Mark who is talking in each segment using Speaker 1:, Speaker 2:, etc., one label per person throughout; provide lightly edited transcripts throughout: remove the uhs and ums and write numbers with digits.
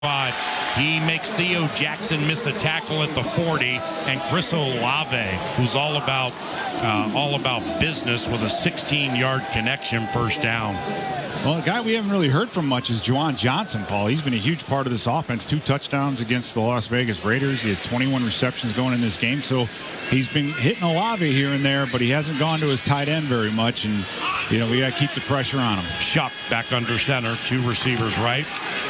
Speaker 1: He makes Theo Jackson miss a tackle at the 40, and Chris Olave, who's all about business, with a 16-yard connection, first down.
Speaker 2: Well, a guy we haven't really heard from much is Juwan Johnson, Paul. He's been a huge part of this offense. 2 touchdowns against the Las Vegas Raiders. He had 21 receptions going in this game. So he's been hitting Olave here and there, but he hasn't gone to his tight end very much. And, we got to keep the pressure on him.
Speaker 1: Shuck back under center. 2 receivers right.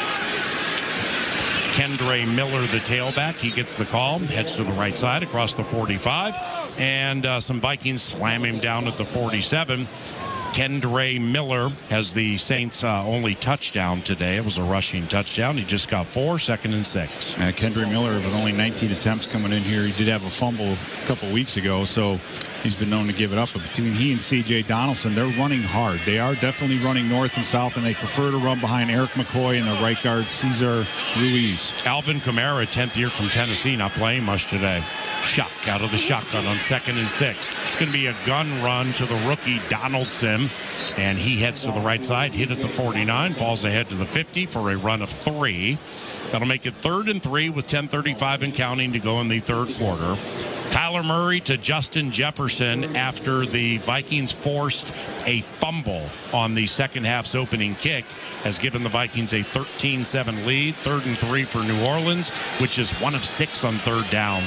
Speaker 1: Kendre Miller, the tailback, he gets the call, heads to the right side across the 45, and some Vikings slam him down at the 47. Kendre Miller has the Saints' only touchdown today. It was a rushing touchdown. He just got 4, 2nd and 6.
Speaker 2: Kendre Miller, with only 19 attempts coming in here, he did have a fumble a couple weeks ago, so he's been known to give it up. But between he and C.J. Donaldson, they're running hard. They are definitely running north and south, and they prefer to run behind Eric McCoy and the right guard, Cesar Ruiz.
Speaker 1: Alvin Kamara, 10th year from Tennessee, not playing much today. Shuck out of the shotgun on 2nd and 6. It's going to be a gun run to the rookie Donaldson, and he heads to the right side, hit at the 49, falls ahead to the 50 for a run of 3. That'll make it 3rd and 3 with 10:35 and counting to go in the third quarter. Kyler Murray to Justin Jefferson after the Vikings forced a fumble on the second half's opening kick has given the Vikings a 13-7 lead. 3rd and 3 for New Orleans, which is 1 of 6 on 3rd down.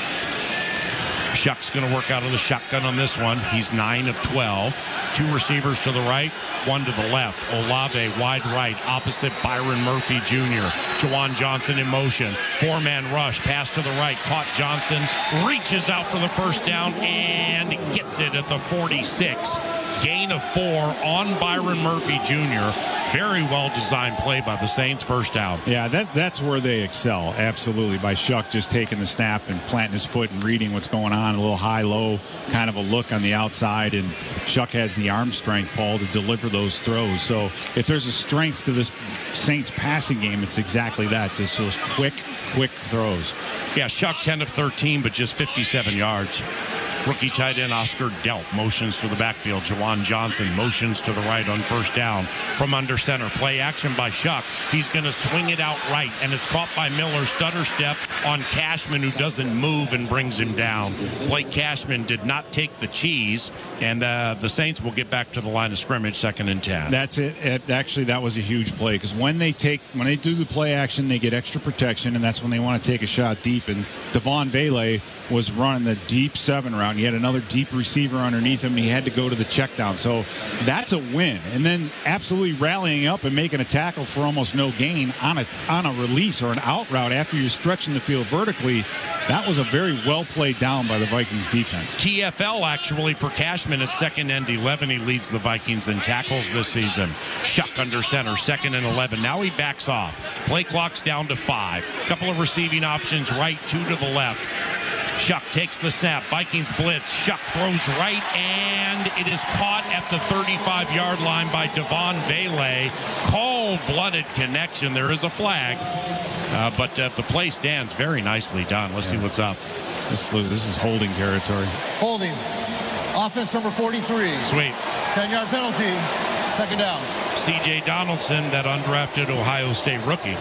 Speaker 1: Shuck's going to work out of the shotgun on this one. He's 9 of 12. 2 receivers to the right, 1 to the left. Olave wide right, opposite Byron Murphy Jr. Juwan Johnson in motion. 4-man rush, pass to the right. Caught Johnson, reaches out for the first down, and gets it at the 46. Gain of 4 on Byron Murphy Jr. Very well-designed play by the Saints. First down.
Speaker 2: Yeah, that's where they excel, absolutely, by Shuck just taking the snap and planting his foot and reading what's going on, a little high-low kind of a look on the outside, and Shuck has the arm strength, Paul, to deliver those throws. So if there's a strength to this Saints passing game, it's exactly that, just those quick throws.
Speaker 1: Yeah, Shuck 10 of 13, but just 57 yards. Rookie tight end Oscar Delp motions to the backfield. Juwan Johnson motions to the right on first down from under center. Play action by Shuck. He's going to swing it out right, and it's caught by Miller. Stutter step on Cashman, who doesn't move and brings him down. Blake Cashman did not take the cheese, and the Saints will get back to the line of scrimmage, 2nd and 10.
Speaker 2: That's it. Actually, that was a huge play, because when they do the play action, they get extra protection, and that's when they want to take a shot deep. And Devon Vele was running the deep 7 route. He had another deep receiver underneath him, and he had to go to the check down. So that's a win. And then absolutely rallying up and making a tackle for almost no gain on a release or an out route after you're stretching the field vertically. That was a very well played down by the Vikings defense.
Speaker 1: TFL actually for Cashman at 2nd and 11. He leads the Vikings in tackles this season. Shuck under center, 2nd and 11. Now he backs off. Play clock's down to 5. Couple of receiving options, right, 2 to the left. Shuck takes the snap. Vikings blitz. Shuck throws right, and it is caught at the 35-yard line by Devon Vele. Cold-blooded connection. There is a flag, but the play stands very nicely done. Let's see what's up.
Speaker 2: This is holding territory.
Speaker 3: Holding. Offense number 43.
Speaker 1: Sweet.
Speaker 3: 10-yard penalty. 2nd down.
Speaker 1: C.J. Donaldson, that undrafted Ohio State rookie.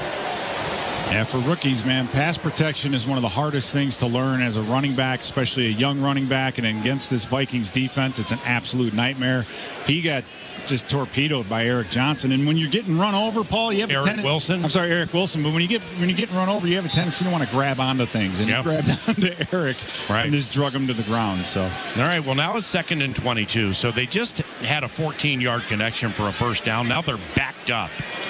Speaker 2: Yeah, for rookies, man, pass protection is one of the hardest things to learn as a running back, especially a young running back. And against this Vikings defense, it's an absolute nightmare. He got just torpedoed by Eric Johnson. And when you're getting run over, Paul, you have
Speaker 1: Eric Wilson.
Speaker 2: I'm sorry, Eric Wilson. But when you get run over, you have a tendency to want to grab onto things. And he grabbed onto Eric and just drug him to the ground. So,
Speaker 1: all right, well, now it's 2nd and 22. So they just had a 14-yard connection for a first down. Now they're backed up.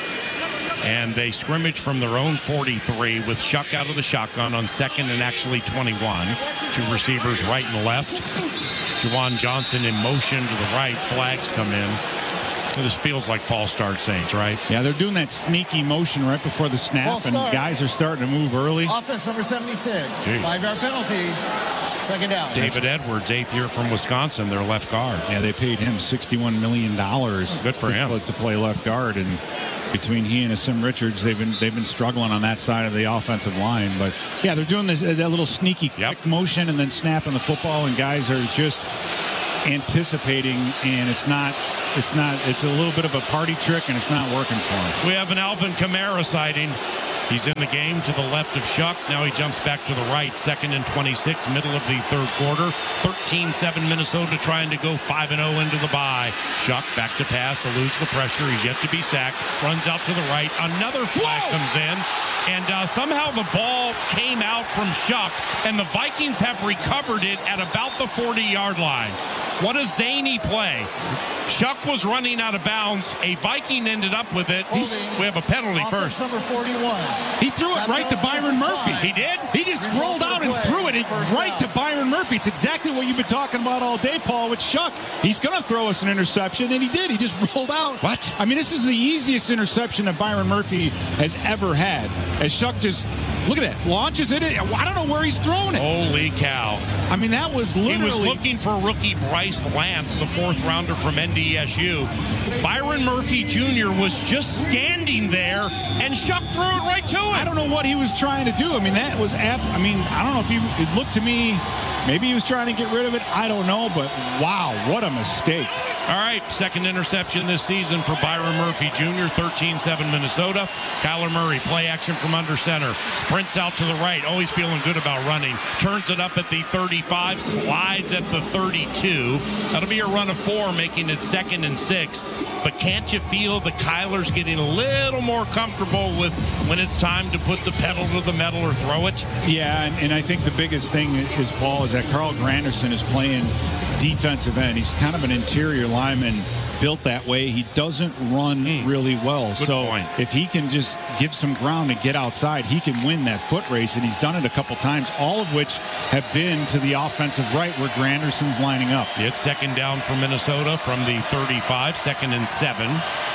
Speaker 1: And they scrimmage from their own 43 with Shuck out of the shotgun on 2nd and actually 21. 2 receivers right and left. Juwan Johnson in motion to the right. Flags come in. This feels like false start Saints, right?
Speaker 2: Yeah, they're doing that sneaky motion right before the snap, and guys are starting to move early.
Speaker 3: Offense number 76. 5-yard penalty. 2nd down.
Speaker 1: David Edwards, 8th year from Wisconsin, their left guard.
Speaker 2: Yeah, they paid him $61 million.
Speaker 1: Good for him.
Speaker 2: To play left guard, and between he and Asim Richards, they've been struggling on that side of the offensive line. But yeah, they're doing that little sneaky quick motion and then snapping the football, and guys are just anticipating, and it's a little bit of a party trick, and it's not working for him.
Speaker 1: We have an Alvin Kamara sighting. He's in the game to the left of Shuck. Now he jumps back to the right. 2nd and 26, middle of the third quarter. 13-7 Minnesota trying to go 5-0 into the bye. Shuck back to pass, eludes the pressure. He's yet to be sacked. Runs out to the right. Another flag comes in. And somehow the ball came out from Shuck, and the Vikings have recovered it at about the 40-yard line. What a zany play. Shuck was running out of bounds. A Viking ended up with it. We have a penalty first.
Speaker 3: Number 41.
Speaker 4: He threw it right to Byron Murphy.
Speaker 1: He did?
Speaker 4: He just rolled out and threw it right to Byron Murphy. It's exactly what you've been talking about all day, Paul, with Shuck. He's going to throw us an interception, and he did. He just rolled out.
Speaker 1: What?
Speaker 4: I mean, this is the easiest interception that Byron Murphy has ever had. As Shuck just, look at that, launches it. I don't know where he's throwing it.
Speaker 1: Holy cow.
Speaker 4: I mean, that was literally.
Speaker 1: He was looking for rookie Bryce Lance, the 4th rounder from NDSU. Byron Murphy Jr. was just standing there, and Shuck threw it right to him.
Speaker 4: I don't know what he was trying to do. I mean, that was I don't know if it looked to me, maybe he was trying to get rid of it. I don't know, but wow, what a mistake.
Speaker 1: All right, 2nd interception this season for Byron Murphy Jr., 13-7 Minnesota. Kyler Murray, play action from under center. Sprints out to the right, always feeling good about running. Turns it up at the 35, slides at the 32. That'll be a run of 4, making it 2nd and 6. But can't you feel the Kyler's getting a little more comfortable with when it's time to put the pedal to the metal or throw it?
Speaker 2: Yeah, and I think the biggest thing is, Paul, is that Carl Granderson is playing defensive end. He's kind of an interior lineman built that way. He doesn't run really well.
Speaker 1: Good
Speaker 2: so
Speaker 1: point.
Speaker 2: If he can just give some ground and get outside, he can win that foot race, and he's done it a couple times, all of which have been to the offensive right where Granderson's lining up.
Speaker 1: It's 2nd down for Minnesota from the 35, 2nd and 7,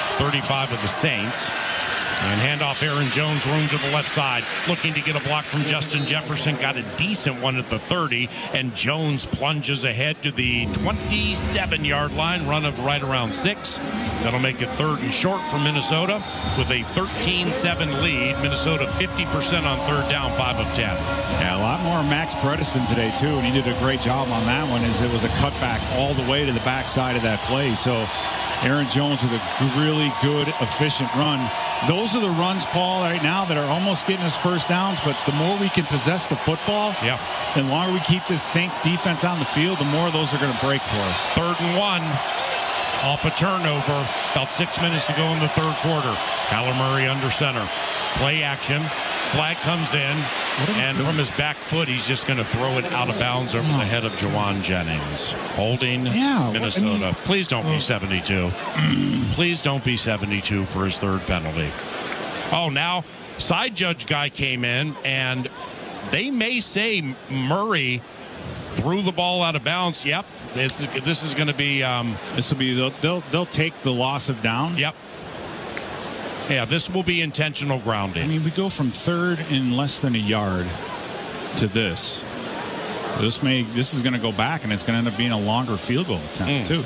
Speaker 1: 35 of the Saints. And handoff Aaron Jones, room to the left side, looking to get a block from Justin Jefferson. Got a decent one at the 30, and Jones plunges ahead to the 27-yard line, run of right around 6. That'll make it 3rd and short for Minnesota with a 13-7 lead. Minnesota 50% on 3rd down, 5 of 10.
Speaker 2: Yeah, a lot more Max Bredesen today, too, and he did a great job on that one, as it was a cutback all the way to the backside of that play. So Aaron Jones with a really good, efficient run. Those are the runs, Paul, right now that are almost getting us first downs, but the more we can possess the football, the longer we keep this Saints defense on the field, the more those are going to break for us.
Speaker 1: 3rd and 1 off a turnover. About 6 minutes to go in the third quarter. Kyler Murray under center. Play action. Flag comes in, and from his back foot, he's just going to throw it out of bounds over the head of Jawan Jennings. Holding Minnesota. Please don't be 72. Please don't be 72 for his 3rd penalty. Oh, now side judge guy came in, and they may say Murray threw the ball out of bounds. Yep, this is going to be.
Speaker 2: This will be. They'll take the loss of down.
Speaker 1: Yep. Yeah, this will be intentional grounding.
Speaker 2: I mean, we go from 3rd in less than a yard to this. This is going to go back, and it's going to end up being a longer field goal attempt too.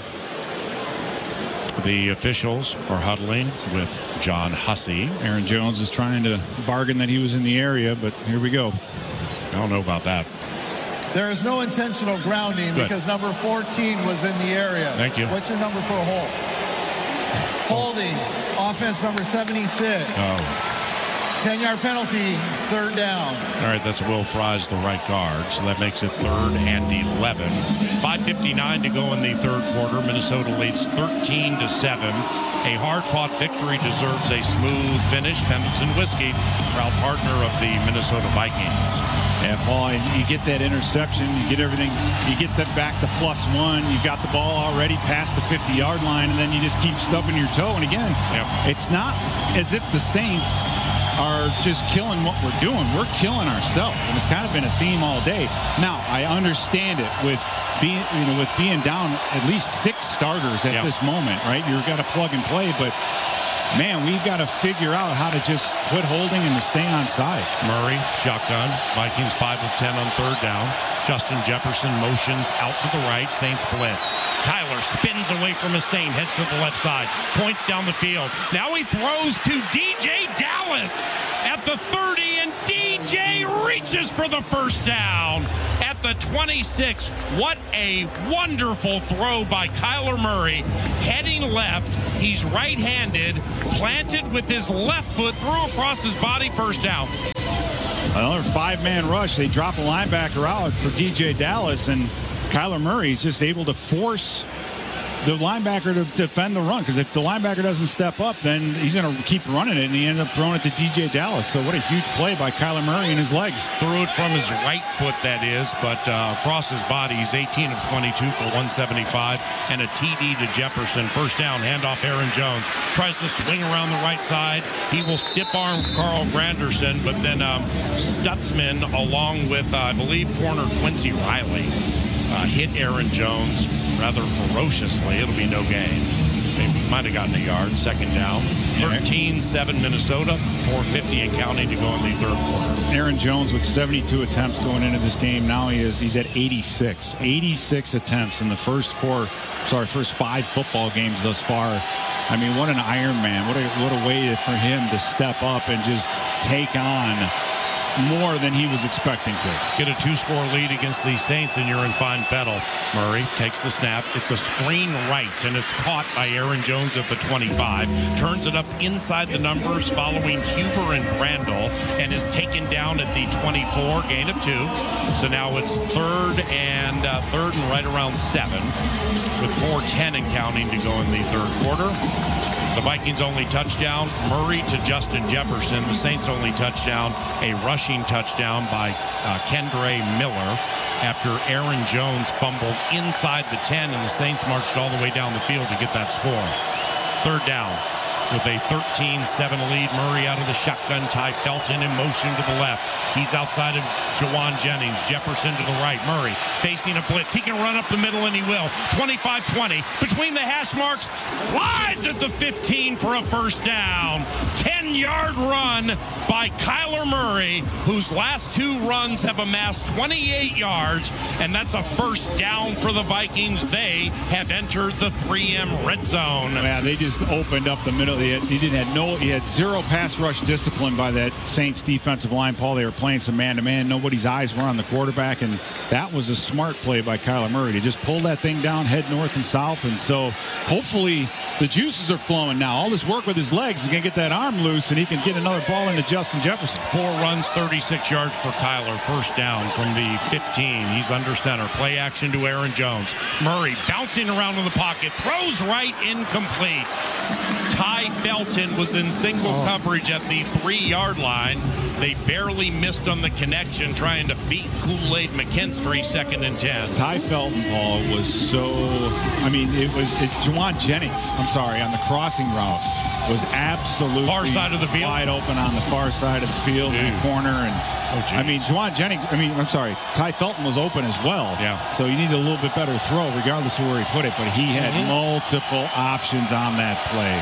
Speaker 1: The officials are huddling with John Hussey.
Speaker 2: Aaron Jones is trying to bargain that he was in the area, but here we go.
Speaker 1: I don't know about that.
Speaker 3: There is no intentional grounding because number 14 was in the area.
Speaker 1: Thank you.
Speaker 3: What's your number for a hold? Holding. Offense number 76. 10-yard penalty, 3rd down.
Speaker 1: All right, that's Will Fries, the right guard. So that makes it 3rd and 11. 5:59 to go in the third quarter. Minnesota leads 13-7. A hard-fought victory deserves a smooth finish. Pendleton Whiskey, proud partner of the Minnesota Vikings.
Speaker 2: Yeah, Paul, you get that interception, you get everything, you get that back to +1, you got the ball already past the 50-yard line, and then you just keep stubbing your toe. And again, it's not as if the Saints are just killing what we're doing. We're killing ourselves, and it's kind of been a theme all day. Now, I understand it with being down at least 6 starters at this moment, right? You've got to plug and play, but man, we've got to figure out how to just quit holding and to stay on sides.
Speaker 1: Murray, shotgun. Vikings 5 of 10 on 3rd down. Justin Jefferson motions out to the right. Saints blitz. Kyler spins away from his Saint, heads to the left side, points down the field. Now he throws to DJ Dallas at the 30, and DJ reaches for the first down at the 26. What a wonderful throw by Kyler Murray. Heading left. He's right-handed, planted with his left foot, threw across his body, first down.
Speaker 2: Another 5-man rush. They drop a linebacker out for DJ Dallas, and Kyler Murray's just able to force the linebacker to defend the run, because if the linebacker doesn't step up, then he's going to keep running it, and he ended up throwing it to DJ Dallas. So what a huge play by Kyler Murray and his legs.
Speaker 1: Threw it from his right foot, that is, but across his body. He's 18 of 22 for 175 and a TD to Jefferson. First down, handoff Aaron Jones. Tries to swing around the right side. He will stiff arm Carl Granderson, but then Stutzman, along with, I believe, corner Quincy Riley, hit Aaron Jones rather ferociously. It'll be no gain. Maybe might have gotten a yard. Second down. 13-7 Minnesota. 4:50 and counting to go in the third quarter.
Speaker 2: Aaron Jones with 72 attempts going into this game. Now he's at 86. 86 attempts in the first 5 football games thus far. I mean, what an Iron Man. What a way for him to step up and just take on more than he was expecting to.
Speaker 1: Get a 2-score lead against these Saints, and you're in fine fettle. Murray takes the snap. It's a screen right, and it's caught by Aaron Jones at the 25. Turns it up inside the numbers following Huber and Randall, and is taken down at the 24, gain of 2. So now it's third and right around 7, with 4:10 and counting to go in the third quarter. The Vikings' only touchdown, Murray to Justin Jefferson. The Saints' only touchdown, a rushing touchdown by Kendre Miller after Aaron Jones fumbled inside the 10, and the Saints marched all the way down the field to get that score. Third down. With a 13-7 lead, Murray out of the shotgun. Ty Felton in motion to the left. He's outside of Jawan Jennings. Jefferson to the right. Murray facing a blitz. He can run up the middle, and he will. 25-20. Between the hash marks, slides at the 15 for a first down. 10-yard run by Kyler Murray, whose last 2 runs have amassed 28 yards, and that's a first down for the Vikings. They have entered the 3M red zone.
Speaker 2: Yeah, they just opened up the middle. He had 0 pass rush discipline by that Saints defensive line, Paul. They were playing some man-to-man. Nobody's eyes were on the quarterback, and that was a smart play by Kyler Murray to just pull that thing down, head north and south. And so hopefully the juices are flowing now. All this work with his legs is going to get that arm loose, and he can get another ball into Justin Jefferson.
Speaker 1: 4 runs, 36 yards for Kyler. First down from the 15. He's under center. Play action to Aaron Jones. Murray bouncing around in the pocket. Throws right, incomplete. Ty Felton was in single coverage at the 3-yard line. They barely missed on the connection, trying to beat Kool-Aid McKinstry. 2nd and 10.
Speaker 2: Ty Felton, Paul, was so, Jawan Jennings, on the crossing route was absolutely
Speaker 1: far side of the field,
Speaker 2: wide open on the far side of the field in the corner. And Jawan Jennings, Ty Felton was open as well.
Speaker 1: Yeah.
Speaker 2: So you need a little bit better throw regardless of where he put it, but he had multiple options on that play.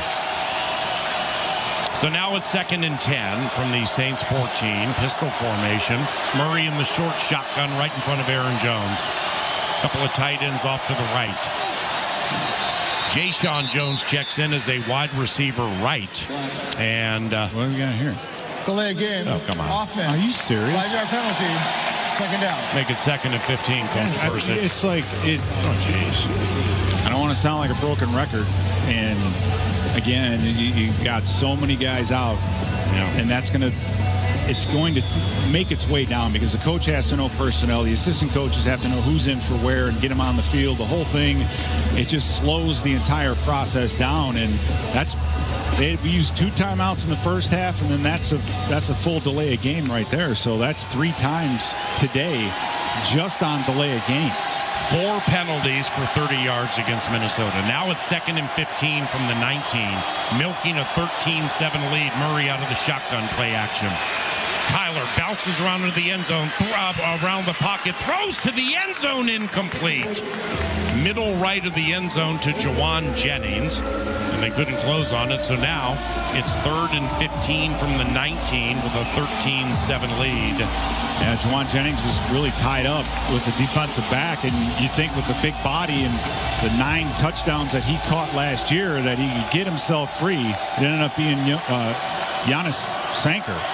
Speaker 1: So now it's 2nd and 10 from the Saints 14. Pistol formation. Murray in the short shotgun right in front of Aaron Jones. A couple of tight ends off to the right. Jayshon Jones checks in as a wide receiver right. And
Speaker 2: what do we got here?
Speaker 3: Delay game.
Speaker 1: Oh, come on.
Speaker 3: Offense.
Speaker 2: Are you serious?
Speaker 3: 5-yard penalty. 2nd down.
Speaker 1: Make it 2nd and 15, Coach Person.
Speaker 2: It's like it.
Speaker 1: Oh, jeez.
Speaker 2: I don't want to sound like a broken record. And again, you got so many guys out, and it's going to make its way down because the coach has to know personnel. The assistant coaches have to know who's in for where and get them on the field. The whole thing, it just slows the entire process down, and we used 2 timeouts in the first half, and then that's a full delay of game right there. So that's 3 times today just on delay of games.
Speaker 1: 4 penalties for 30 yards against Minnesota. Now it's 2nd and 15 from the 19. Milking a 13-7 lead. Murray out of the shotgun play action. Kyler bounces around into the end zone, around the pocket, throws to the end zone, incomplete. Middle right of the end zone to Jawan Jennings, and they couldn't close on it. So now it's 3rd and 15 from the 19 with a 13-7 lead.
Speaker 2: Yeah, Jawan Jennings was really tied up with the defensive back, and you think with the big body and the 9 touchdowns that he caught last year that he could get himself free. It ended up being Giannis Sanker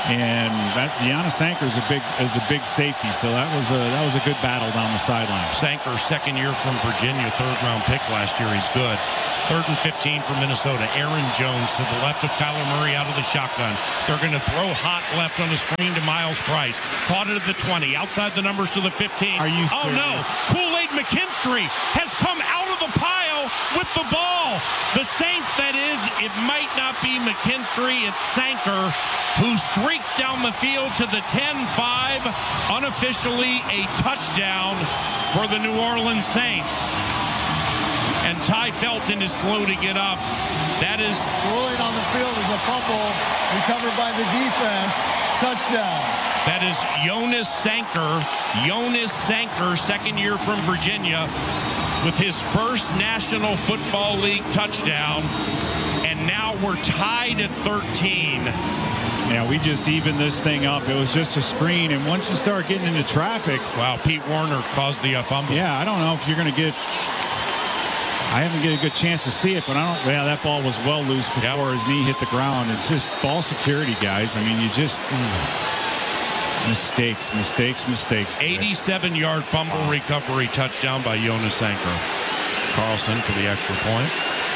Speaker 2: And Deanna Sanker is a big safety, so that was a good battle down the sideline.
Speaker 1: Sanker, second year from Virginia, third-round pick last year. He's good. 3rd and 15 for Minnesota. Aaron Jones to the left of Kyler Murray out of the shotgun. They're going to throw hot left on the screen to Miles Price. Caught it at the 20, outside the numbers to the 15.
Speaker 2: Are you serious?
Speaker 1: Oh, no. Kool-Aid McKinstry has come out of the pile with the ball. The Saints, that is, it might not be McKinstry, it's Sanker, who streaks down the field to the 10-5, unofficially a touchdown for the New Orleans Saints. And Ty Felton is slow to get up. That is...
Speaker 3: Rolling on the field is a fumble, recovered by the defense, touchdown.
Speaker 1: That is Jonas Sanker. Jonas Sanker, second year from Virginia, with his first National Football League touchdown. And now we're tied at 13.
Speaker 2: Yeah, we just evened this thing up. It was just a screen, and once you start getting into traffic...
Speaker 1: Wow, Pete Warner caused the fumble.
Speaker 2: Yeah, I don't know if you're going to get... I haven't get a good chance to see it, but that ball was well loose before his knee hit the ground. It's just ball security, guys. I mean, you just... Mistakes.
Speaker 1: 87-yard fumble recovery touchdown by Jonas Sanker. Carlson for the extra point.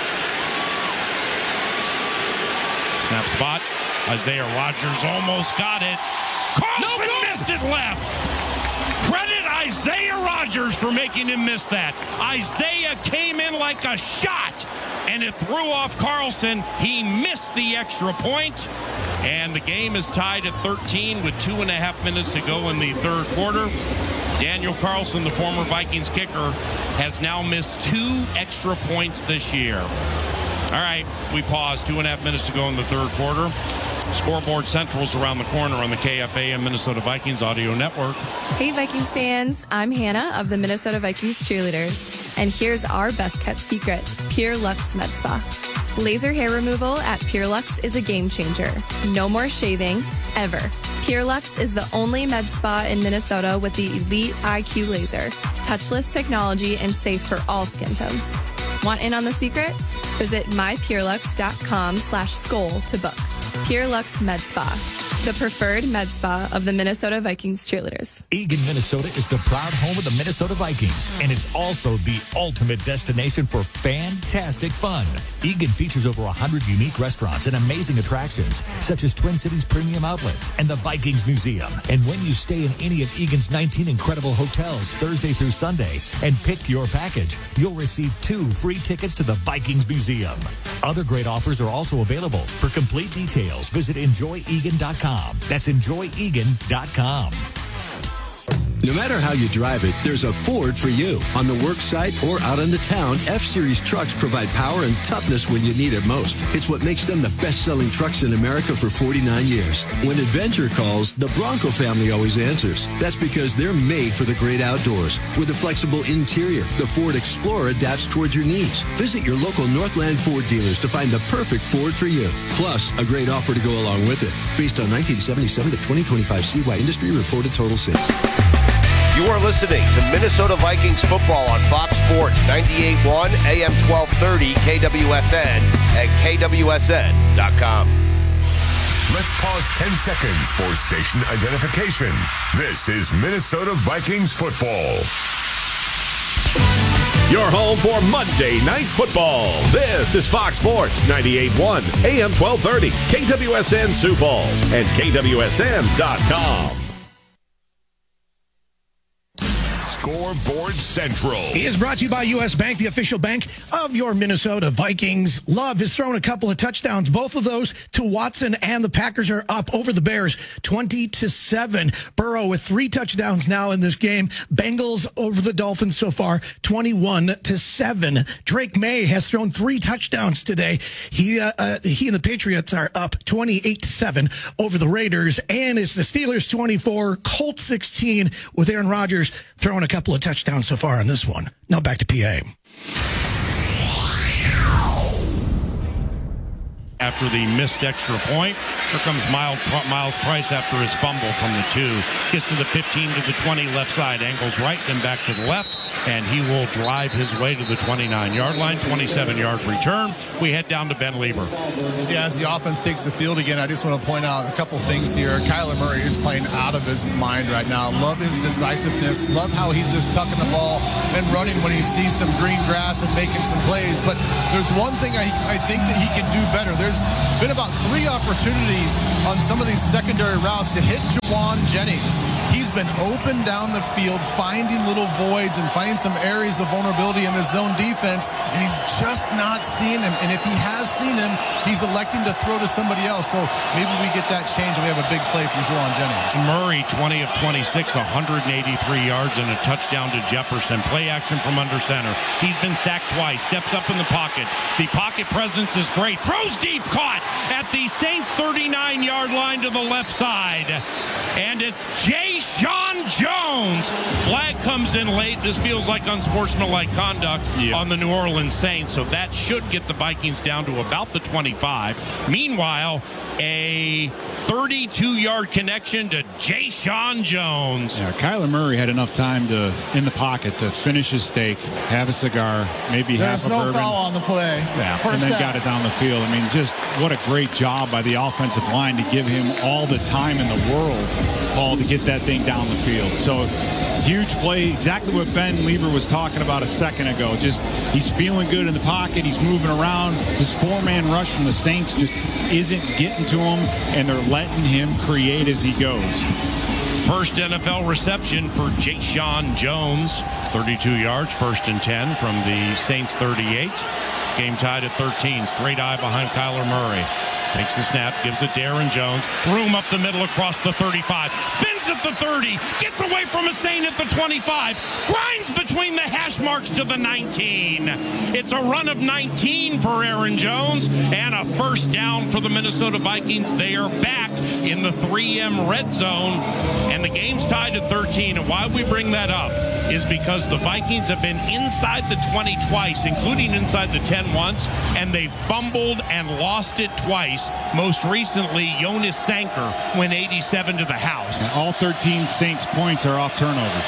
Speaker 1: Snap spot. Isaiah Rodgers almost got it. Carlson missed it left. Credit Isaiah Rodgers for making him miss that. Isaiah came in like a shot, and it threw off Carlson. He missed the extra point, and the game is tied at 13 with 2.5 minutes to go in the third quarter. Daniel Carlson, the former Vikings kicker, has now missed 2 extra points this year. All right, we pause. 2.5 minutes to go in the third quarter. Scoreboard Central's around the corner on the KFAN Minnesota Vikings audio network.
Speaker 5: Hey, Vikings fans. I'm Hannah of the Minnesota Vikings cheerleaders. And here's our best kept secret, Pure Luxe Med Spa. Laser hair removal at Pure Luxe is a game changer. No more shaving, ever. Pure Luxe is the only med spa in Minnesota with the Elite IQ laser, touchless technology, and safe for all skin tones. Want in on the secret? Visit mypurelux.com/skol to book. Pure Luxe Med Spa, the preferred med spa of the Minnesota Vikings cheerleaders.
Speaker 6: Eagan, Minnesota is the proud home of the Minnesota Vikings, and it's also the ultimate destination for fantastic fun. Eagan features over 100 unique restaurants and amazing attractions, such as Twin Cities Premium Outlets and the Vikings Museum. And when you stay in any of Eagan's 19 incredible hotels Thursday through Sunday and pick your package, you'll receive 2 free tickets to the Vikings Museum. Other great offers are also available. For complete details, visit enjoyegan.com. That's enjoyegan.com.
Speaker 7: No matter how you drive it, there's a Ford for you. On the work site or out in the town, F-Series trucks provide power and toughness when you need it most. It's what makes them the best-selling trucks in America for 49 years. When adventure calls, the Bronco family always answers. That's because they're made for the great outdoors. With a flexible interior, the Ford Explorer adapts towards your needs. Visit your local Northland Ford dealers to find the perfect Ford for you. Plus, a great offer to go along with it. Based on 1977 to 2025 CY Industry reported total sales.
Speaker 8: You are listening to Minnesota Vikings football on Fox Sports 98.1 AM 1230 KWSN and KWSN.com.
Speaker 9: Let's pause 10 seconds for station identification. This is Minnesota Vikings football.
Speaker 10: Your home for Monday Night Football. This is Fox Sports 98.1 AM 1230 KWSN Sioux Falls and KWSN.com.
Speaker 9: Scoreboard Central
Speaker 11: is brought to you by U.S. Bank, the official bank of your Minnesota Vikings. Love has thrown a couple of touchdowns, both of those to Watson, and the Packers are up over the Bears 20-7. Burrow with 3 touchdowns now in this game. Bengals over the Dolphins so far 21-7. Drake May has thrown 3 touchdowns today. He and the Patriots are up 28-7 over the Raiders, and it's the Steelers 24, Colts 16 with Aaron Rodgers throwing a couple of touchdowns so far on this one. Now back to PA.
Speaker 1: after the missed extra point. Here comes Miles Price after his fumble from the 2. Gets to the 15 to the 20 left side. Angles right, then back to the left. And he will drive his way to the 29-yard line. 27-yard return. We head down to Ben Lieber.
Speaker 3: Yeah, as the offense takes the field again, I just want to point out a couple things here. Kyler Murray is playing out of his mind right now. Love his decisiveness. Love how he's just tucking the ball and running when he sees some green grass and making some plays. But there's one thing I think that he can do better. There's been about 3 opportunities on some of these secondary routes to hit Jawan Jennings. He's been open down the field, finding little voids and finding some areas of vulnerability in the zone defense, and he's just not seeing him. And if he has seen him, he's electing to throw to somebody else. So maybe we get that change and we have a big play from Jawan Jennings.
Speaker 1: Murray, 20 of 26, 183 yards and a touchdown to Jefferson. Play action from under center. He's been sacked twice. Steps up in the pocket. The pocket presence is great. Throws deep, caught at the Saints 39-yard line to the left side. And it's Jay-Sean Jones. Flag comes in late. This feels like unsportsmanlike conduct on the New Orleans Saints. So that should get the Vikings down to about the 25. Meanwhile, a 32-yard connection to Jay-Sean Jones.
Speaker 2: Yeah, Kyler Murray had enough time in the pocket to finish his steak, have a cigar, maybe
Speaker 3: There's
Speaker 2: half a
Speaker 3: no
Speaker 2: bourbon.
Speaker 3: foul on the play.
Speaker 2: Yeah,
Speaker 3: First
Speaker 2: and then
Speaker 3: down.
Speaker 2: got it down the field. I mean, just what a great job by the offensive line to give him all the time in the world, Paul, to get that thing down the field. So huge play, exactly what Ben Lieber was talking about a second ago. Just he's feeling good in the pocket. He's moving around. This 4-man rush from the Saints just isn't getting to him, and they're letting him create as he goes.
Speaker 1: First NFL reception for Jay-Sean Jones. 32 yards, 1st and 10 from the Saints 38. Game tied at 13. Straight eye behind Kyler Murray. Takes the snap, gives it to Aaron Jones. Room up the middle across the 35. Spins at the 30. Gets away from a Saint at the 25. Grinds between the hash marks to the 19. It's a run of 19 for Aaron Jones and a first down for the Minnesota Vikings. They are back in the 3M red zone, and the game's tied at 13. And why we bring that up is because the Vikings have been inside the 20 twice, including inside the 10 once, and they fumbled and lost it twice. Most recently, Jonas Sanker went 87 to the house.
Speaker 2: And all 13 Saints points are off turnovers.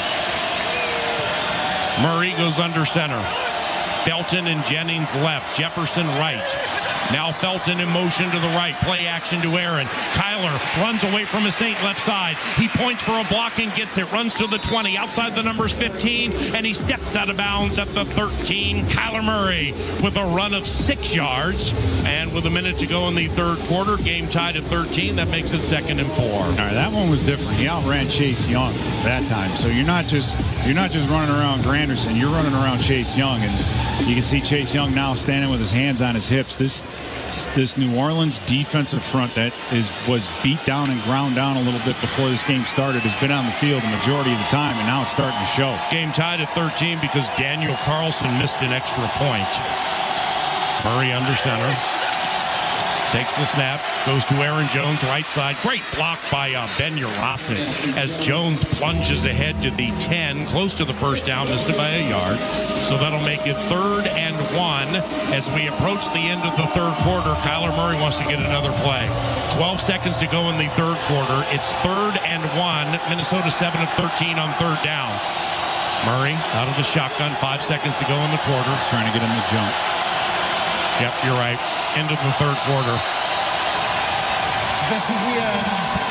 Speaker 1: Murray goes under center. Felton and Jennings left. Jefferson right. Now Felton in motion to the right. Play action to Aaron. Kyler runs away from his Saint left side. He points for a block and gets it. Runs to the 20. Outside the numbers 15. And he steps out of bounds at the 13. Kyler Murray with a run of 6 yards. And with a minute to go in the third quarter, game tied at 13. That makes it 2nd and 4.
Speaker 2: All right, that one was different. He outran Chase Young that time. So you're not just running around Granderson. You're running around Chase Young. And you can see Chase Young now standing with his hands on his hips. This New Orleans defensive front that was beat down and ground down a little bit before this game started has been on the field the majority of the time, and now it's starting to show.
Speaker 1: Game tied at 13 because Daniel Carlson missed an extra point. Murray under center. Takes the snap, goes to Aaron Jones, right side. Great block by Ben Yurosek as Jones plunges ahead to the 10, close to the first down, missed it by a yard. So that'll make it 3rd and 1 as we approach the end of the third quarter. Kyler Murray wants to get another play. 12 seconds to go in the third quarter. It's 3rd and 1. Minnesota 7 of 13 on 3rd down. Murray out of the shotgun. 5 seconds to go in the quarter.
Speaker 2: He's trying to get him to jump.
Speaker 1: Yep, you're right. End of the third quarter.
Speaker 3: This is the end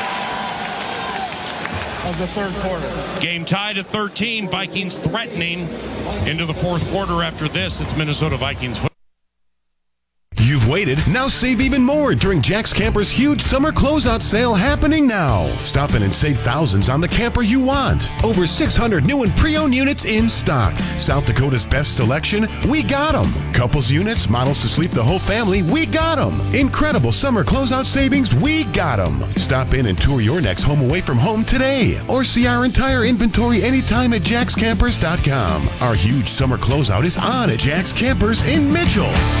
Speaker 3: of the third quarter.
Speaker 1: Game tied at 13. Vikings threatening into the fourth quarter after this. It's Minnesota Vikings football.
Speaker 12: You've waited, now save even more during Jack's Camper's huge summer closeout sale happening now. Stop in and save thousands on the camper you want. Over 600 new and pre-owned units in stock. South Dakota's best selection, we got them. Couples units, models to sleep the whole family, we got them. Incredible summer closeout savings, we got them. Stop in and tour your next home away from home today. Or see our entire inventory anytime at jackscampers.com. Our huge summer closeout is on at Jack's Campers in Mitchell.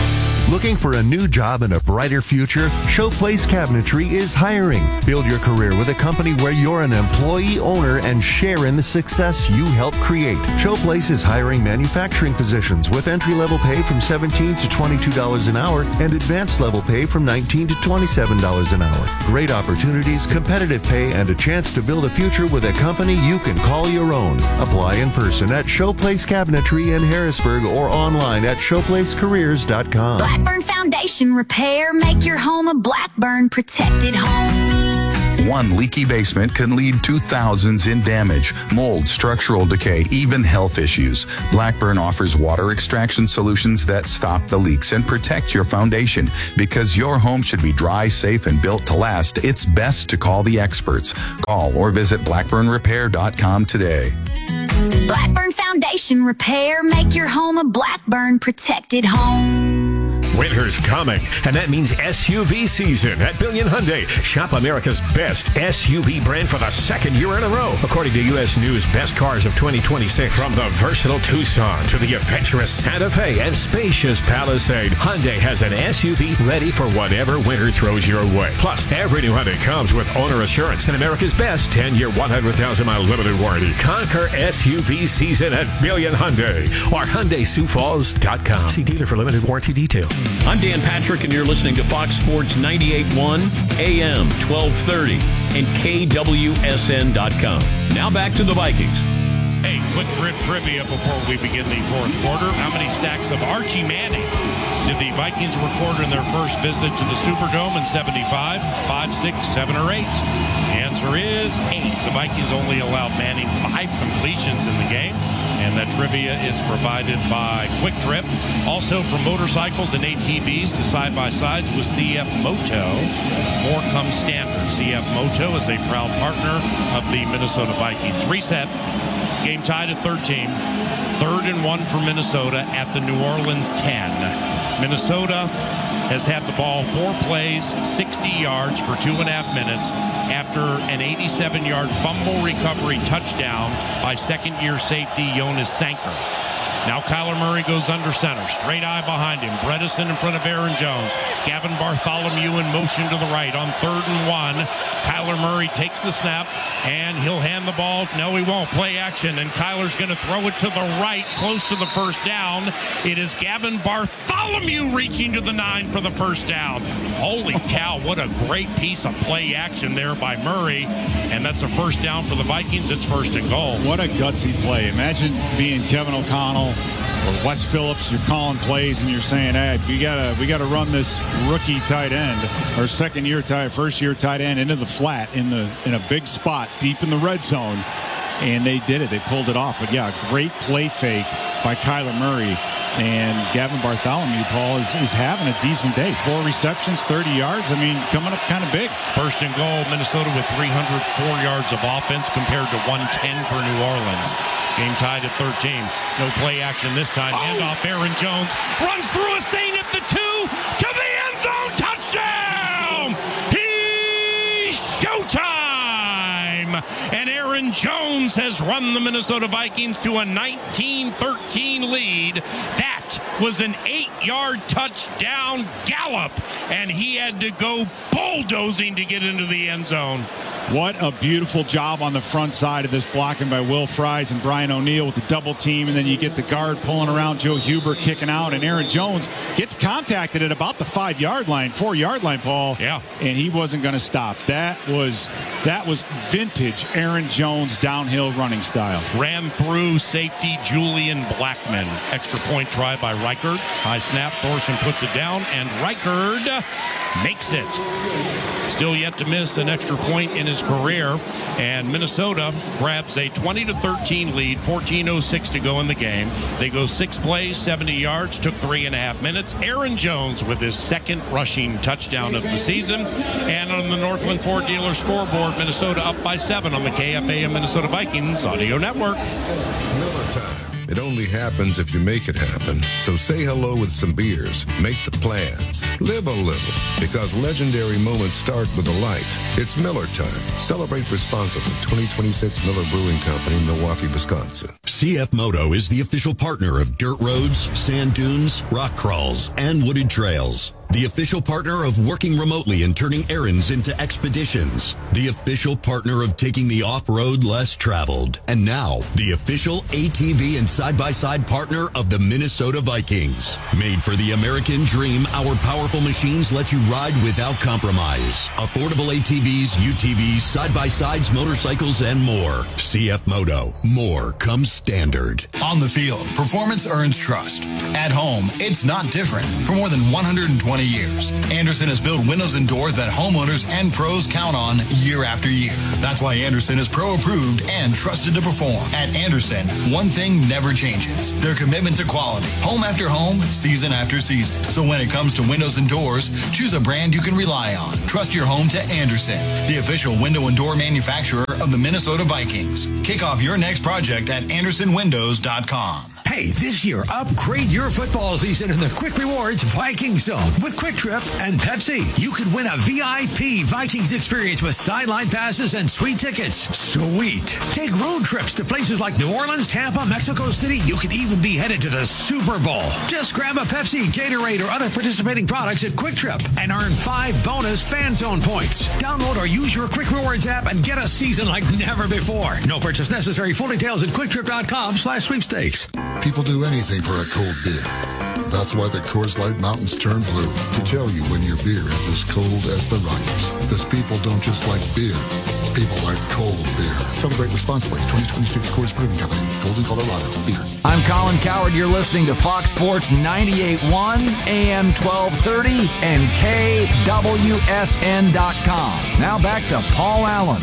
Speaker 13: Looking for a new job and a brighter future? Showplace Cabinetry is hiring. Build your career with a company where you're an employee owner and share in the success you help create. Showplace is hiring manufacturing positions with entry-level pay from $17 to $22 an hour and advanced level pay from $19 to $27 an hour. Great opportunities, competitive pay, and a chance to build a future with a company you can call your own. Apply in person at Showplace Cabinetry in Harrisburg or online at showplacecareers.com.
Speaker 14: Blackburn Foundation Repair. Make your home a Blackburn protected home.
Speaker 15: One leaky basement can lead to thousands in damage, mold, structural decay, even health issues. Blackburn offers water extraction solutions that stop the leaks and protect your foundation. Because your home should be dry, safe, and built to last, it's best to call the experts. Call or visit blackburnrepair.com today.
Speaker 14: Blackburn Foundation Repair. Make your home a Blackburn protected home.
Speaker 10: Winter's coming, and that means SUV season at Billion Hyundai. Shop America's best SUV brand for the second year in a row, according to U.S. News Best Cars of 2026. From the versatile Tucson to the adventurous Santa Fe and spacious Palisade, Hyundai has an SUV ready for whatever winter throws your way. Plus, every new Hyundai comes with owner assurance and America's best 10-year, 100,000-mile limited warranty. Conquer SUV season at Billion Hyundai or HyundaiSiouxFalls.com. See dealer for limited warranty details.
Speaker 16: I'm Dan Patrick, and you're listening to Fox Sports 98.1 AM 1230 and KWSN.com. Now back to the Vikings.
Speaker 1: Hey, quick trivia before we begin the fourth quarter. How many sacks of Archie Manning did the Vikings record in their first visit to the Superdome in 75? 5, 6, 7, or 8? The answer is 8. The Vikings only allowed Manning 5 completions in the game. And that trivia is provided by Quick Trip. Also from motorcycles and ATVs to side-by-sides with CF Moto. More comes standard. CF Moto is a proud partner of the Minnesota Vikings. Reset. Game tied at 13. 3rd and 1 for Minnesota at the New Orleans 10. Minnesota has had the ball 4 plays, 60 yards for 2.5 minutes after an 87-yard fumble recovery touchdown by second-year safety Jonas Sanker. Now Kyler Murray goes under center. Straight eye behind him. Bredesen in front of Aaron Jones. Gavin Bartholomew in motion to the right on 3rd and 1. Kyler Murray takes the snap, and he'll hand the ball. No, he won't. Play action, and Kyler's going to throw it to the right, close to the first down. It is Gavin Bartholomew reaching to the 9 for the first down. Holy cow, what a great piece of play action there by Murray. And that's a first down for the Vikings. It's 1st and goal.
Speaker 2: What a gutsy play. Imagine being Kevin O'Connell or Wes Phillips. You're calling plays and you're saying, hey, we gotta run this rookie tight end or first year tight end into the flat in a big spot deep in the red zone. And they did it. They pulled it off. But yeah, great play fake by Kyler Murray. And Gavin Bartholomew, Paul, is having a decent day. 4 receptions, 30 yards. I mean, coming up kind of big.
Speaker 1: 1st and goal, Minnesota with 304 yards of offense compared to 110 for New Orleans. Game tied at 13. No play action this time. Handoff, Aaron Jones runs through a seam at the 2 to the end zone. Touchdown! He's showtime! And Aaron Jones has run the Minnesota Vikings to a 19-13 lead. That was an 8-yard touchdown gallop, and he had to go bulldozing to get into the end zone.
Speaker 2: What a beautiful job on the front side of this, blocking by Will Fries and Brian O'Neill with the double team, and then you get the guard pulling around, Joe Huber kicking out, and Aaron Jones gets contacted at about the 4-yard line, Paul.
Speaker 1: Yeah.
Speaker 2: And he wasn't going to stop. That was vintage Aaron Jones downhill running style.
Speaker 1: Ran through safety Julian Blackman. Extra point try by Reichard. High snap, Thorson puts it down, and Reichard makes it. Still yet to miss an extra point in his career, and Minnesota grabs a 20-13 lead, 14:06 to go in the game. They go 6 plays, 70 yards, took 3.5 minutes. Aaron Jones with his 2nd rushing touchdown of the season. And on the Northland Ford Dealer scoreboard, Minnesota up by 7 on the KFAN Minnesota Vikings Audio Network.
Speaker 9: Miller time.
Speaker 17: It only happens if you make it happen. So say hello with some beers. Make the plans. Live a little. Because legendary moments start with a light. It's Miller time. Celebrate responsibly. 2026 Miller Brewing Company, Milwaukee, Wisconsin.
Speaker 18: CF Moto is the official partner of dirt roads, sand dunes, rock crawls, and wooded trails. The official partner of working remotely and turning errands into expeditions. The official partner of taking the off-road less traveled. And now, the official ATV and side-by-side partner of the Minnesota Vikings. Made for the American dream, our powerful machines let you ride without compromise. Affordable ATVs, UTVs, side-by-sides, motorcycles, and more. CF Moto. More comes standard.
Speaker 19: On the field, performance earns trust. At home, it's not different. For more than 120 years, Andersen has built windows and doors that homeowners and pros count on year after year. That's why Andersen is pro-approved and trusted to perform. At Andersen, one thing never changes: their commitment to quality. Home after home, season after season. So when it comes to windows and doors, choose a brand you can rely on. Trust your home to Andersen, the official window and door manufacturer of the Minnesota Vikings. Kick off your next project at AndersonWindows.com.
Speaker 20: Hey, this year, upgrade your football season in the Quick Rewards Viking Zone with Quick Trip and Pepsi. You could win a VIP Vikings experience with sideline passes and sweet tickets. Sweet. Take road trips to places like New Orleans, Tampa, Mexico City. You could even be headed to the Super Bowl. Just grab a Pepsi, Gatorade, or other participating products at Quick Trip and earn 5 bonus Fan Zone points. Download or use your Quick Rewards app and get a season like never before. No purchase necessary. Full details at QuickTrip.com/sweepstakes.
Speaker 21: People do anything for a cold beer. That's why the Coors Light Mountains turn blue, to tell you when your beer is as cold as the Rockies. Because people don't just like beer, people like cold beer. Celebrate responsibly. 2026 Coors Brewing Company, Golden, Colorado. Beer.
Speaker 22: I'm Colin Coward. You're listening to Fox Sports 98.1, AM 1230, and KWSN.com. Now back to Paul Allen.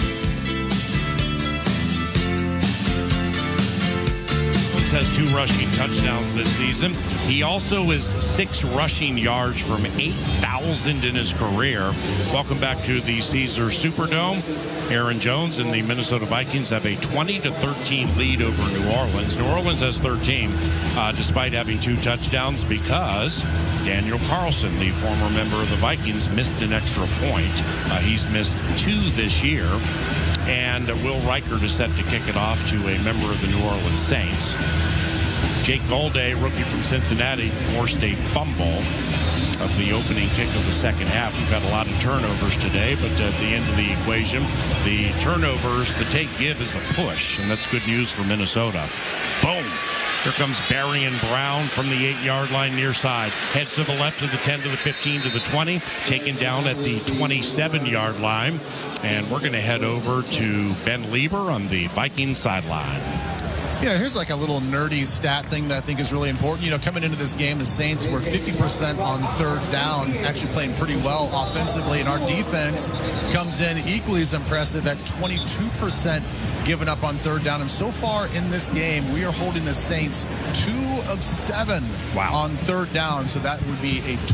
Speaker 1: Has 2 rushing touchdowns this season. He also is 6 rushing yards from 8,000 in his career. Welcome back to the Caesars Superdome. Aaron Jones and the Minnesota Vikings have a 20-13 lead over New Orleans. New Orleans has 13, despite having 2 touchdowns, because Daniel Carlson, the former member of the Vikings, missed an extra point. He's missed 2 this year. And Will Reichert is set to kick it off to a member of the New Orleans Saints. Jake Golday, rookie from Cincinnati, forced a fumble of the opening kick of the second half. We've had a lot of turnovers today, but at the end of the equation, the turnovers, the take-give is a push, and that's good news for Minnesota. Boom! Here comes Barian Brown from the 8-yard line near side. Heads to the left to the 10 to the 15 to the 20. Taken down at the 27-yard line. And we're going to head over to Ben Lieber on the Vikings sideline.
Speaker 3: Yeah, here's like a little nerdy stat thing that I think is really important. You know, coming into this game, the Saints were 50% on third down, actually playing pretty well offensively, and our defense comes in equally as impressive at 22% given up on third down. And so far in this game, we are holding the Saints 2 of 7 on third down. So that would be a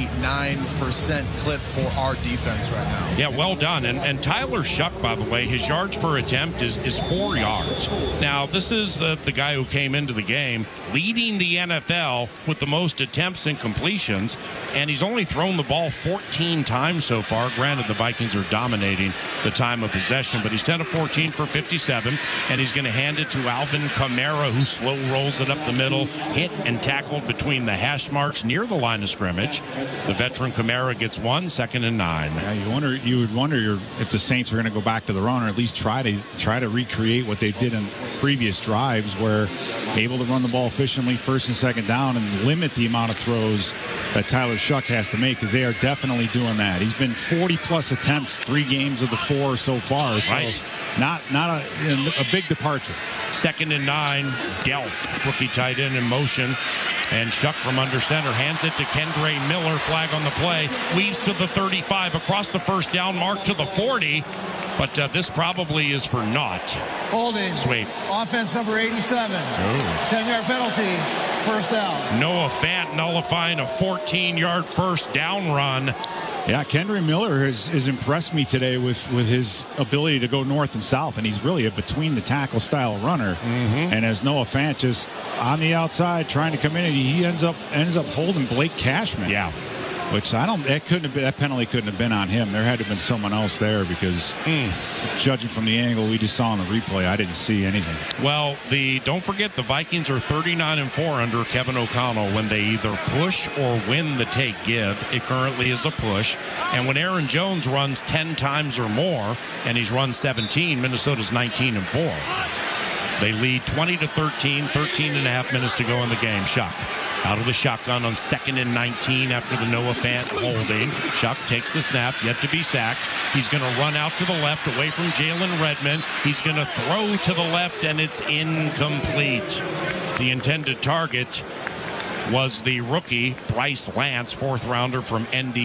Speaker 3: 29% clip for our defense right now.
Speaker 1: Yeah, well done. And Tyler Shuck, by the way, his yards per attempt is 4 yards. Now, this is the guy who came into the game leading the NFL with the most attempts and completions, and he's only thrown the ball 14 times so far. Granted, the Vikings are dominating the time of possession, but he's 10 of 14 for 57, and he's going to hand it to Alvin Kamara, who slow rolls it up the middle, hit and tackled between the hash marks near the line of scrimmage. The veteran Kamara gets 1, 2nd and 9.
Speaker 2: Yeah, you would wonder if the Saints are going to go back to the run, or at least try to recreate what they did in previous drives, where able to run the ball efficiently first and second down and limit the amount of throws that Tyler Shuck has to make, because they are definitely doing that. He's been 40-plus attempts, 3 games of the 4 so far. So
Speaker 1: right.
Speaker 2: Not a big departure.
Speaker 1: 2nd and 9, Delp, rookie tight end in motion. And Shuck from under center hands it to Kendre Miller. Flag on the play. Weaves to the 35, across the first down mark to the 40. But this probably is for naught.
Speaker 23: Holding.
Speaker 1: Sweet.
Speaker 23: Offense number 87. 10-yard penalty. First down.
Speaker 1: Noah Fant nullifying a 14-yard first down run
Speaker 2: Yeah, Kendry Miller has impressed me today with his ability to go north and south, and he's really a between-the-tackle style runner. And as Noah Fant just on the outside trying to come in, and he ends up holding Blake Cashman.
Speaker 1: Yeah.
Speaker 2: Which that penalty couldn't have been on him. There had to have been someone else there because judging from the angle we just saw in the replay, I didn't see anything.
Speaker 1: Well, don't forget the Vikings are 39-4 under Kevin O'Connell when they either push or win the take-give. It currently is a push. And when Aaron Jones runs 10 times or more, and he's run 17, Minnesota's 19-4. They lead 20-13, 13 and a half minutes to go in the game. Shuck out of the shotgun on 2nd and 19 after the Noah Fant holding. Shuck takes the snap, yet to be sacked. He's going to run out to the left away from Jalen Redmond. He's going to throw to the left, and it's incomplete. The intended target was the rookie Bryce Lance, 4th rounder from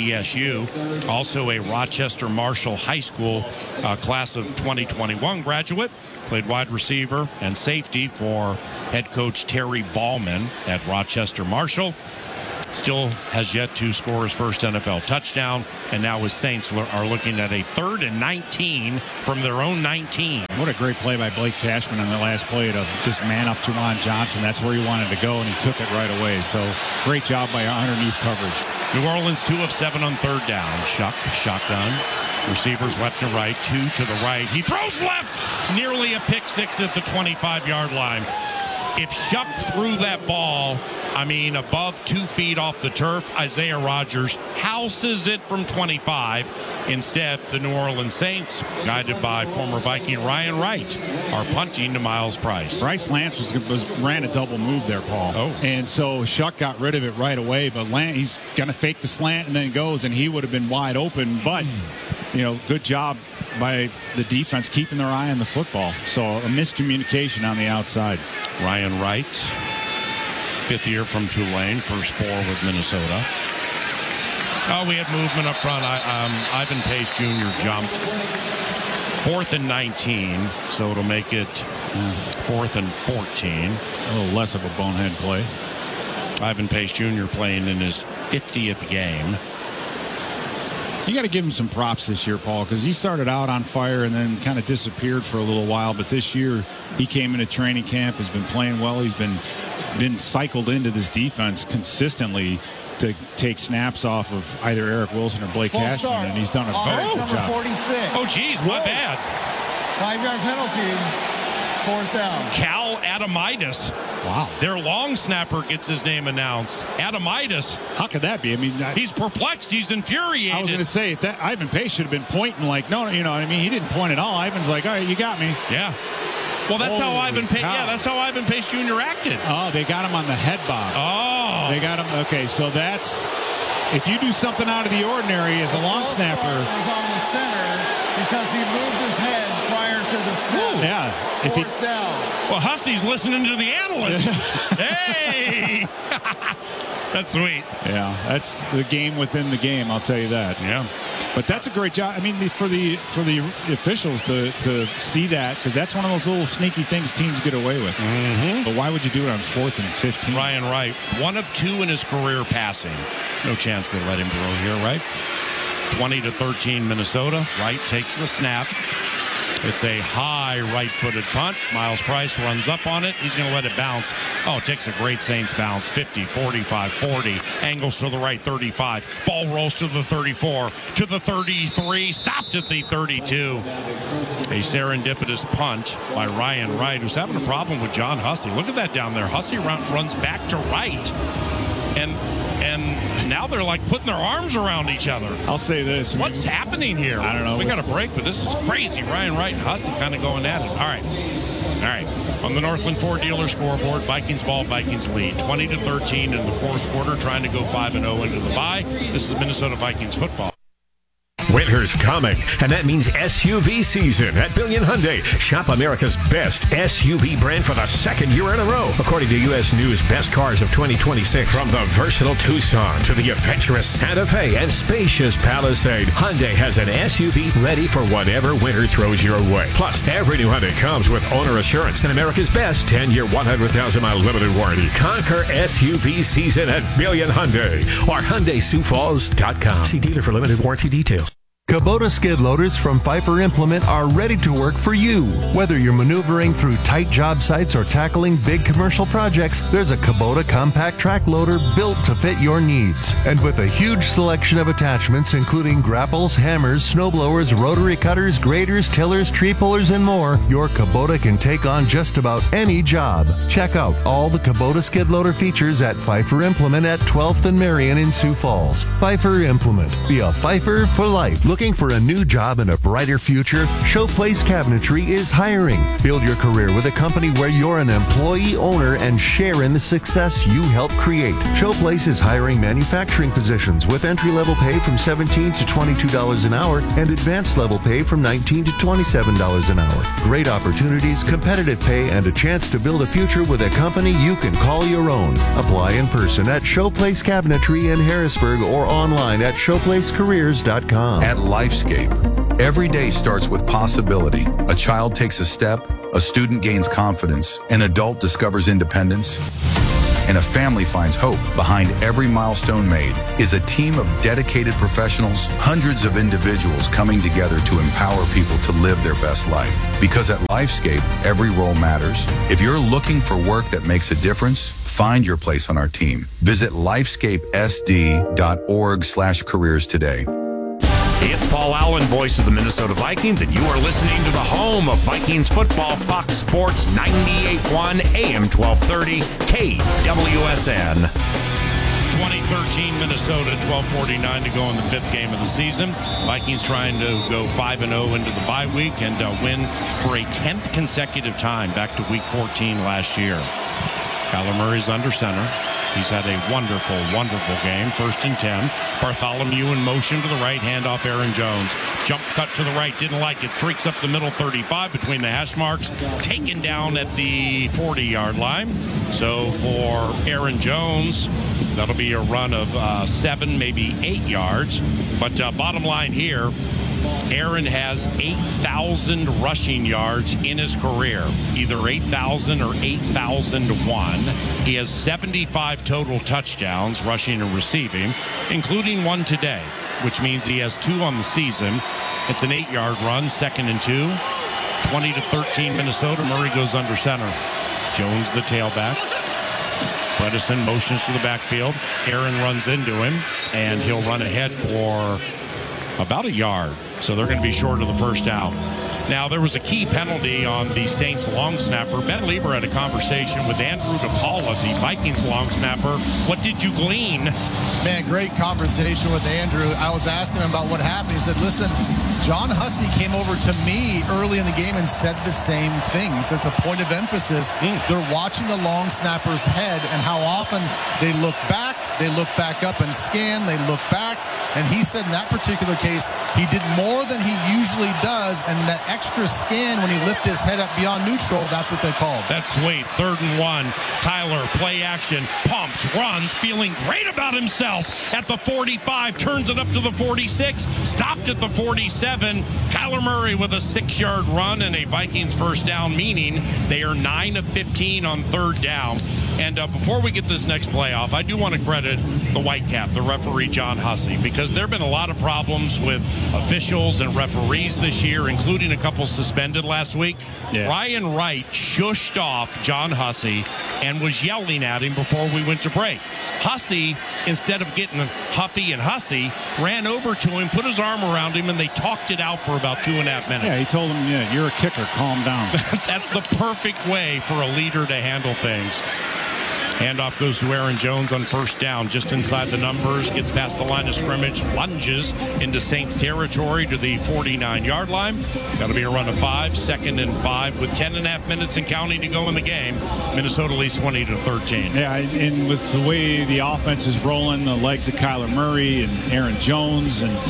Speaker 1: NDSU, also a Rochester Marshall High School class of 2021 graduate. Played wide receiver and safety for head coach Terry Ballman at Rochester Marshall. Still has yet to score his first NFL touchdown, and now his Saints are looking at a 3rd and 19 from their own 19.
Speaker 2: What a great play by Blake Cashman on the last play to just man up Juwan Johnson. That's where he wanted to go, and he took it right away. So great job by underneath coverage.
Speaker 1: New Orleans 2 of 7 on 3rd down. Shuck, shotgun. Receivers left and right, 2 to the right. He throws left, nearly a pick six at the 25-yard line. If Shuck threw that ball, above 2 feet off the turf, Isaiah Rodgers houses it from 25. Instead, the New Orleans Saints, guided by former Viking Ryan Wright, are punting to Miles Price.
Speaker 2: Bryce Lance ran a double move there, Paul. And so Shuck got rid of it right away, but he's going to fake the slant and then goes, and he would have been wide open. But, good job by the defense keeping their eye on the football. So a miscommunication on the outside.
Speaker 1: Ryan Wright, 5th year from Tulane, first 4 with Minnesota. We had movement up front. Ivan Pace Jr. jumped. 4th and 19, so it'll make it 4th and 14.
Speaker 2: A little less of a bonehead play.
Speaker 1: Ivan Pace Jr. playing in his 50th game.
Speaker 2: You got to give him some props this year, Paul, because he started out on fire and then kind of disappeared for a little while. But this year, he came into training camp, has been playing well. He's been cycled into this defense consistently to take snaps off of either Eric Wilson or Blake Cashman, and he's done a very good job.
Speaker 23: 46.
Speaker 1: Oh, geez, my bad.
Speaker 23: 5-yard penalty, 4th down.
Speaker 1: Cal Adamitis.
Speaker 2: Wow.
Speaker 1: Their long snapper gets his name announced. Adamitis.
Speaker 2: How could that be?
Speaker 1: He's perplexed. He's infuriated.
Speaker 2: I was going to say, if that Ivan Pace should have been pointing like, no, you know what I mean? He didn't point at all. Ivan's like, all right, you got me.
Speaker 1: Yeah. Well, that's how Ivan Pace. Yeah, that's how Ivan Pace Jr. acted.
Speaker 2: Oh, they got him on the head bob.
Speaker 1: Oh,
Speaker 2: they got him. Okay, so that's if you do something out of the ordinary as a long snapper.
Speaker 23: Was on the center because he moved his head prior to the snap.
Speaker 2: Yeah,
Speaker 23: 4th down.
Speaker 1: Well, Husty's listening to the analyst. Hey, that's sweet.
Speaker 2: Yeah, that's the game within the game. I'll tell you that.
Speaker 1: Yeah.
Speaker 2: But that's a great job. I mean, for the officials to see that, because that's one of those little sneaky things teams get away with.
Speaker 1: Mm-hmm.
Speaker 2: But why would you do it on 4th and 15?
Speaker 1: Ryan Wright, 1 of 2 in his career passing. No chance they let him throw here, right? 20-13 Minnesota. Wright takes the snap. It's a high right-footed punt. Miles Price runs up on it. He's going to let it bounce. Oh, it takes a great Saints bounce. 50, 45, 40. Angles to the right, 35. Ball rolls to the 34, to the 33. Stopped at the 32. A serendipitous punt by Ryan Wright, who's having a problem with John Hussey. Look at that down there. Hussey runs back to right. And now they're like putting their arms around each other.
Speaker 2: I'll say this.
Speaker 1: What's happening here?
Speaker 2: I don't know.
Speaker 1: We got a break, but this is crazy. Ryan Wright and Hussey kind of going at it. All right. On the Northland Ford dealer scoreboard, Vikings ball, Vikings lead. 20-13 in the 4th quarter, trying to go 5-0 into the bye. This is Minnesota Vikings football.
Speaker 10: Winter's coming, and that means SUV season at Billion Hyundai. Shop America's best SUV brand for the second year in a row, according to U.S. News Best Cars of 2026. From the versatile Tucson to the adventurous Santa Fe and spacious Palisade, Hyundai has an SUV ready for whatever winter throws your way. Plus, every new Hyundai comes with owner assurance and America's best 10-year, 100,000-mile limited warranty. Conquer SUV season at Billion Hyundai or HyundaiSiouxFalls.com. See dealer for limited warranty details.
Speaker 13: Kubota skid loaders from Pfeiffer Implement are ready to work for you. Whether you're maneuvering through tight job sites or tackling big commercial projects, there's a Kubota compact track loader built to fit your needs. And with a huge selection of attachments, including grapples, hammers, snowblowers, rotary cutters, graders, tillers, tree pullers, and more, your Kubota can take on just about any job. Check out all the Kubota skid loader features at Pfeiffer Implement at 12th and Marion in Sioux Falls. Pfeiffer Implement. Be a Pfeiffer for life. Looking for a new job and a brighter future? Showplace Cabinetry is hiring. Build your career with a company where you're an employee owner and share in the success you help create. Showplace is hiring manufacturing positions with entry-level pay from $17 to $22 an hour and advanced level pay from $19 to $27 an hour. Great opportunities, competitive pay, and a chance to build a future with a company you can call your own. Apply in person at Showplace Cabinetry in Harrisburg or online at showplacecareers.com.
Speaker 15: At Lifescape, every day starts with possibility. A child takes a step, a student gains confidence, an adult discovers independence, and a family finds hope. Behind every milestone made is a team of dedicated professionals, hundreds of individuals coming together to empower people to live their best life. Because at Lifescape, every role matters. If you're looking for work that makes a difference, find your place on our team. Visit lifescapesd.org/careers today.
Speaker 1: It's Paul Allen, voice of the Minnesota Vikings, and you are listening to the home of Vikings football, Fox Sports 98.1 AM 1230 KWSN. 2013 Minnesota, 12:49 to go in the fifth game of the season. Vikings trying to go 5-0 into the bye week and win for a 10th consecutive time back to week 14 last year. Kyler Murray's under center. He's had a wonderful, wonderful game. 1st and 10. Bartholomew in motion to the right, hand off Aaron Jones. Jump cut to the right, didn't like it. Streaks up the middle, 35 between the hash marks. Taken down at the 40-yard line. So for Aaron Jones, that'll be a run of 7, maybe 8 yards. But bottom line here, Aaron has 8,000 rushing yards in his career, either 8,000 or 8,001. He has 75 total touchdowns, rushing and receiving, including one today, which means he has 2 on the season. It's an 8-yard run, 2nd and 2. 20-13 Minnesota. Murray goes under center. Jones the tailback. Bredesen motions to the backfield. Aaron runs into him, and he'll run ahead for about a yard. So they're going to be short of the first out. Now, there was a key penalty on the Saints long snapper. Ben Lieber had a conversation with Andrew DePaula, the Vikings long snapper. What did you glean?
Speaker 3: Man, great conversation with Andrew. I was asking him about what happened. He said, listen, John Hussey came over to me early in the game and said the same thing. So it's a point of emphasis. They're watching the long snapper's head and how often they look back up and scan, they look back. And he said in that particular case, he did more than he usually does. And that extra scan when he lifted his head up beyond neutral, that's what they called.
Speaker 1: That's sweet. 3rd and 1. Kyler, play action, pumps, runs, feeling great about himself at the 45, turns it up to the 46, stopped at the 47. Kyler Murray with a 6-yard run and a Vikings first down, meaning they are 9 of 15 on 3rd down. And before we get this next play off, I do want to credit the Whitecap, the referee John Hussey, because there have been a lot of problems with officials and referees this year, including a couple suspended last week. Yeah. Ryan Wright shushed off John Hussey and was yelling at him before we went to break. Hussey, instead of getting huffy and hussy, ran over to him, put his arm around him, and they talked it out for about 2.5 minutes.
Speaker 2: Yeah, he told him, yeah, you're a kicker, calm down.
Speaker 1: That's the perfect way for a leader to handle things. Handoff goes to Aaron Jones on 1st down, just inside the numbers, gets past the line of scrimmage, lunges into Saints territory to the 49-yard line. Got to be a run of 5, 2nd and 5 with 10.5 minutes and counting to go in the game. Minnesota leads 20-13.
Speaker 2: Yeah, and with the way the offense is rolling, the legs of Kyler Murray and Aaron Jones, and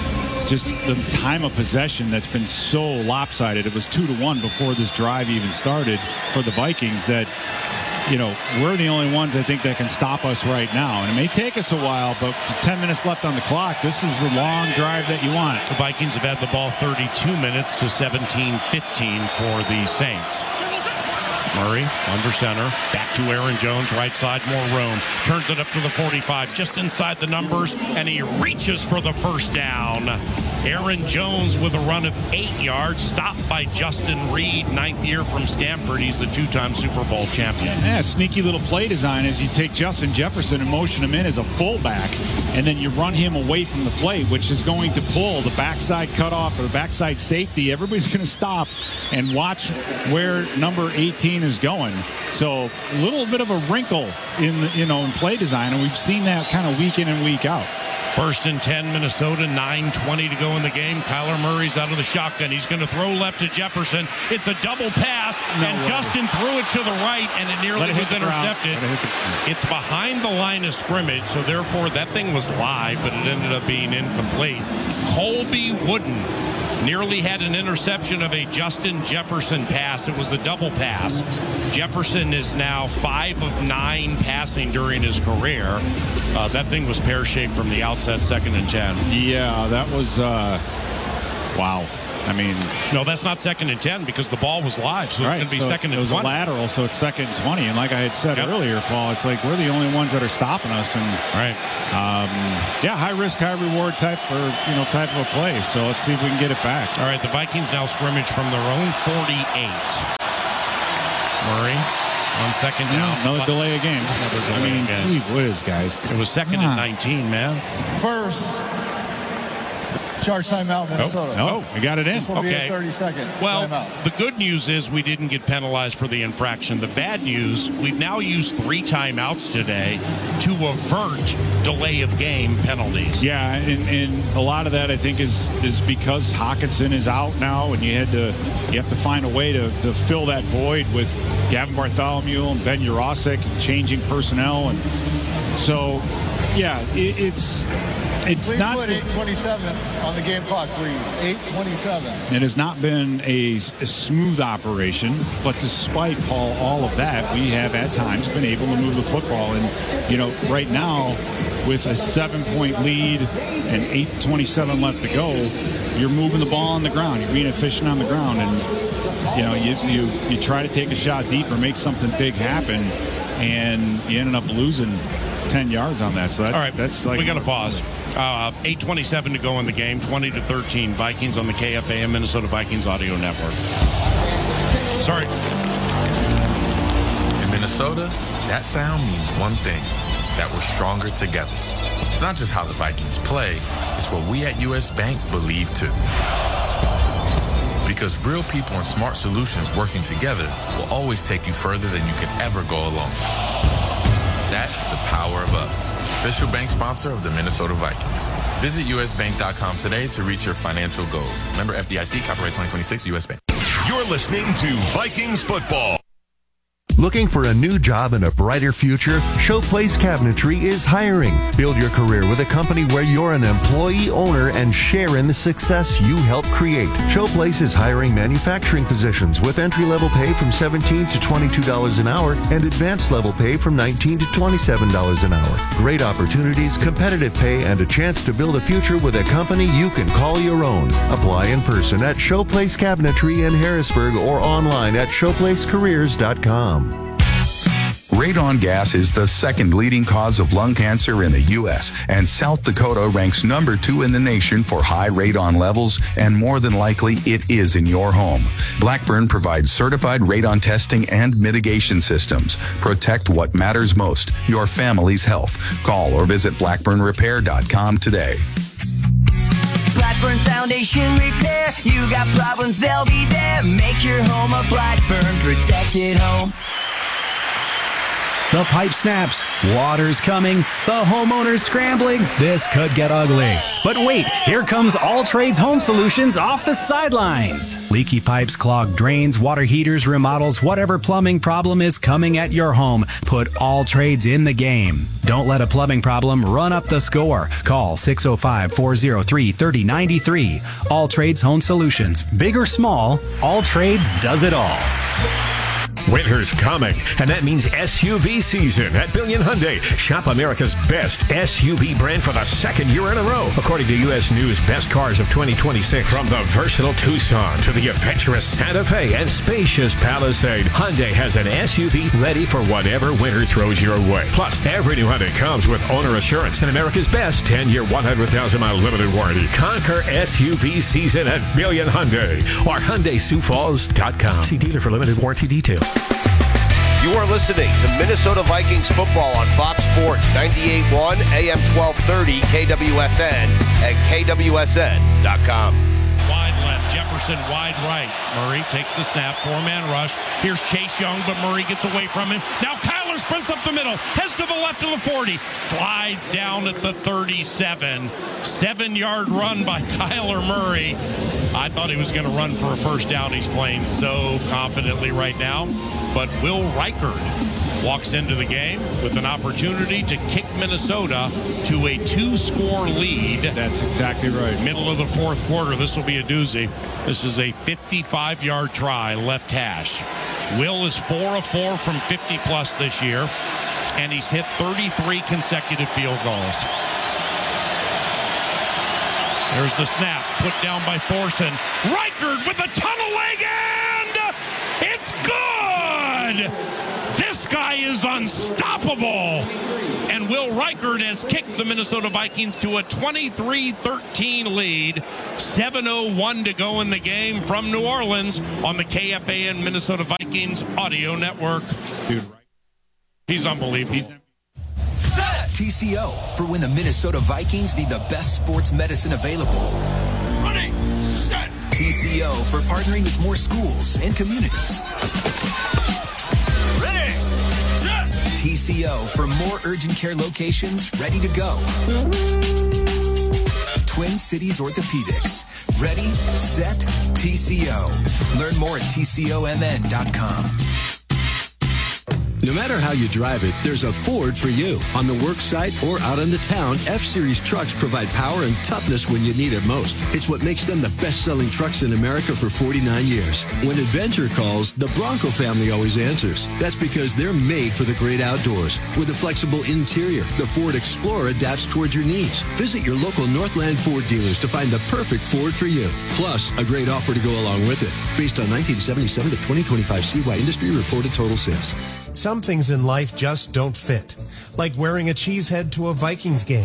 Speaker 2: just the time of possession that's been so lopsided. It was 2-1 before this drive even started for the Vikings that, we're the only ones I think that can stop us right now. And it may take us a while, but 10 minutes left on the clock. This is the long drive that you want.
Speaker 1: The Vikings have had the ball 32 minutes to 17-15 for the Saints. Murray under center, back to Aaron Jones, right side, more room, turns it up to the 45, just inside the numbers, and he reaches for the first down. Aaron Jones with a run of 8 yards, stopped by Justin Reed, 9th year from Stanford. He's the 2-time Super Bowl champion.
Speaker 2: Yeah, sneaky little play design as you take Justin Jefferson and motion him in as a fullback, and then you run him away from the play, which is going to pull the backside cutoff or the backside safety. Everybody's going to stop and watch where number 18 is going. So a little bit of a wrinkle in play design, and we've seen that kind of week in and week out.
Speaker 1: First and 10, Minnesota, 9:20 to go in the game. Kyler Murray's out of the shotgun. He's going to throw left to Jefferson. It's a double pass, and Justin threw it to the right, and it nearly was intercepted. It's behind the line of scrimmage, so therefore that thing was live, but it ended up being incomplete. Colby Wooden nearly had an interception of a Justin Jefferson pass. It was the double pass. Jefferson is now 5 of 9 passing during his career. That thing was pear-shaped from the outset, 2nd and 10.
Speaker 2: Yeah, that was, wow. I mean,
Speaker 1: no, that's not 2nd and 10 because the ball was live, so it's going to be 2nd and 20.
Speaker 2: It was a lateral, so it's 2nd and 20. And like I had said earlier, Paul, it's like we're the only ones that are stopping us. And high risk, high reward type of a play. So let's see if we can get it back.
Speaker 1: All right, the Vikings now scrimmage from their own 48. Murray on 2nd down.
Speaker 2: Another delay of game. Gee whiz, guys.
Speaker 1: It was 2nd and 19, man.
Speaker 23: First. Charge timeout, Minnesota.
Speaker 2: No, we got it in.
Speaker 23: This will be a 30-second timeout.
Speaker 1: The good news is we didn't get penalized for the infraction. The bad news, we've now used 3 timeouts today to avert delay of game penalties.
Speaker 2: Yeah, and a lot of that I think is because Hockenson is out now, and you have to find a way to fill that void with Gavin Bartholomew and Ben Urosek and changing personnel, and so it's
Speaker 23: please
Speaker 2: not.
Speaker 23: Put 8:27 on the game clock, please. 8:27.
Speaker 2: It has not been a smooth operation, but despite all of that, we have at times been able to move the football. And right now, with a 7-point lead and 8:27 left to go, you're moving the ball on the ground. You're being efficient on the ground, and you try to take a shot deep or make something big happen, and you ended up losing 10 yards on that. So that's like,
Speaker 1: we got to pause. 8:27 to go in the game, 20-13. Vikings on the KFAN Minnesota Vikings Audio Network. Sorry.
Speaker 4: In Minnesota, that sound means one thing, that we're stronger together. It's not just how the Vikings play, it's what we at U.S. Bank believe too. Because real people and smart solutions working together will always take you further than you can ever go alone. That's the power of us. Official bank sponsor of the Minnesota Vikings. Visit usbank.com today to reach your financial goals. Member FDIC, copyright 2026, U.S. Bank.
Speaker 9: You're listening to Vikings football.
Speaker 13: Looking for a new job and a brighter future? Showplace Cabinetry is hiring. Build your career with a company where you're an employee owner and share in the success you help create. Showplace is hiring manufacturing positions with entry-level pay from $17 to $22 an hour and advanced level pay from $19 to $27 an hour. Great opportunities, competitive pay, and a chance to build a future with a company you can call your own. Apply in person at Showplace Cabinetry in Harrisburg or online at showplacecareers.com.
Speaker 15: Radon gas is the second leading cause of lung cancer in the U.S., and South Dakota ranks number 2 in the nation for high radon levels, and more than likely it is in your home. Blackburn provides certified radon testing and mitigation systems. Protect what matters most, your family's health. Call or visit blackburnrepair.com today.
Speaker 5: Blackburn Foundation Repair. You got problems, they'll be there. Make your home a Blackburn protected home.
Speaker 6: The pipe snaps. Water's coming. The homeowner's scrambling. This could get ugly. But wait, here comes All Trades Home Solutions off the sidelines. Leaky pipes, clogged drains, water heaters, remodels, whatever plumbing problem is coming at your home, put All Trades in the game. Don't let a plumbing problem run up the score. Call 605-403-3093. All Trades Home Solutions. Big or small, All Trades does it all.
Speaker 10: Winter's coming, and that means SUV season at Billion Hyundai. Shop America's best SUV brand for the second year in a row, according to U.S. News Best Cars of 2026. From the versatile Tucson to the adventurous Santa Fe and spacious Palisade, Hyundai has an SUV ready for whatever winter throws your way. Plus, every new Hyundai comes with owner assurance and America's best 10-year, 100,000-mile limited warranty. Conquer SUV season at Billion Hyundai or HyundaiSiouxFalls.com. See dealer for limited warranty details.
Speaker 7: You are listening to Minnesota Vikings football on Fox Sports 98.1 AM 1230 KWSN and KWSN.com.
Speaker 1: Wide left, Jefferson wide right. Murray takes the snap, four-man rush. Here's Chase Young, but Murray gets away from him. Now Kyler sprints up the middle, heads to the left of the 40, slides down at the 37. 7-yard run by Kyler Murray. I thought he was going to run for a first down. He's playing so confidently right now. But Will Reichard walks into the game with an opportunity to kick Minnesota to a 2-score lead.
Speaker 2: That's exactly right.
Speaker 1: Middle of the fourth quarter. This will be a doozy. This is a 55-yard try, left hash. Will is 4 of 4 from 50-plus this year, and he's hit 33 consecutive field goals. There's the snap, put down by Thorson. Reichard with a ton of leg, and it's good! This guy is unstoppable. And Will Reichard has kicked the Minnesota Vikings to a 23-13 lead. 7:01 to go in the game from New Orleans on the KFAN Minnesota Vikings audio network.
Speaker 2: Dude,
Speaker 1: he's unbelievable.
Speaker 8: TCO for when the Minnesota Vikings need the best sports medicine available.
Speaker 24: Ready, set.
Speaker 8: TCO for partnering with more schools and communities.
Speaker 24: Ready, set.
Speaker 8: TCO for more urgent care locations ready to go. Twin Cities Orthopedics. Ready, set, TCO. Learn more at TCOMN.com.
Speaker 18: No matter how you drive it, there's a Ford for you. On the work site or out in the town, F-Series trucks provide power and toughness when you need it most. It's what makes them the best-selling trucks in America for 49 years. When adventure calls, the Bronco family always answers. That's because they're made for the great outdoors. With a flexible interior, the Ford Explorer adapts towards your needs. Visit your local Northland Ford dealers to find the perfect Ford for you. Plus, a great offer to go along with it. Based on 1977 to 2025 CY industry reported total sales.
Speaker 25: Some things in life just don't fit. Like wearing a cheesehead to a Vikings game.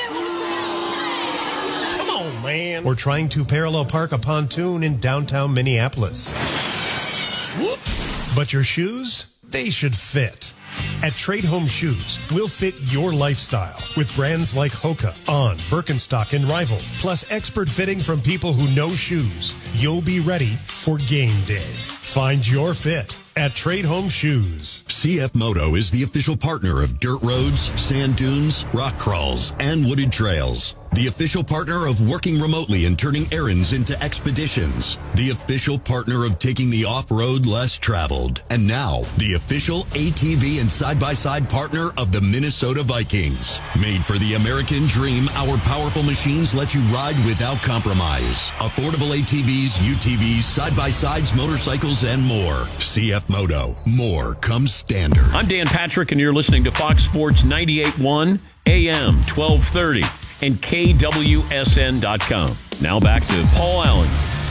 Speaker 24: Come on, man.
Speaker 25: Or trying to parallel park a pontoon in downtown Minneapolis.
Speaker 24: Whoops.
Speaker 25: But your shoes, they should fit. At Trade Home Shoes, we'll fit your lifestyle with brands like Hoka, On, Birkenstock, and Rival, plus expert fitting from people who know shoes. You'll be ready for game day. Find your fit at Trade Home Shoes.
Speaker 18: CF Moto is the official partner of dirt roads, sand dunes, rock crawls, and wooded trails. The official partner of working remotely and turning errands into expeditions. The official partner of taking the off-road less traveled. And now, the official ATV and side-by-side partner of the Minnesota Vikings. Made for the American dream, our powerful machines let you ride without compromise. Affordable ATVs, UTVs, side-by-sides, motorcycles, and more. CF Moto. More comes standard.
Speaker 16: I'm Dan Patrick, and you're listening to Fox Sports 98.1 AM 1230 and KWSN.com. Now back to Paul Allen.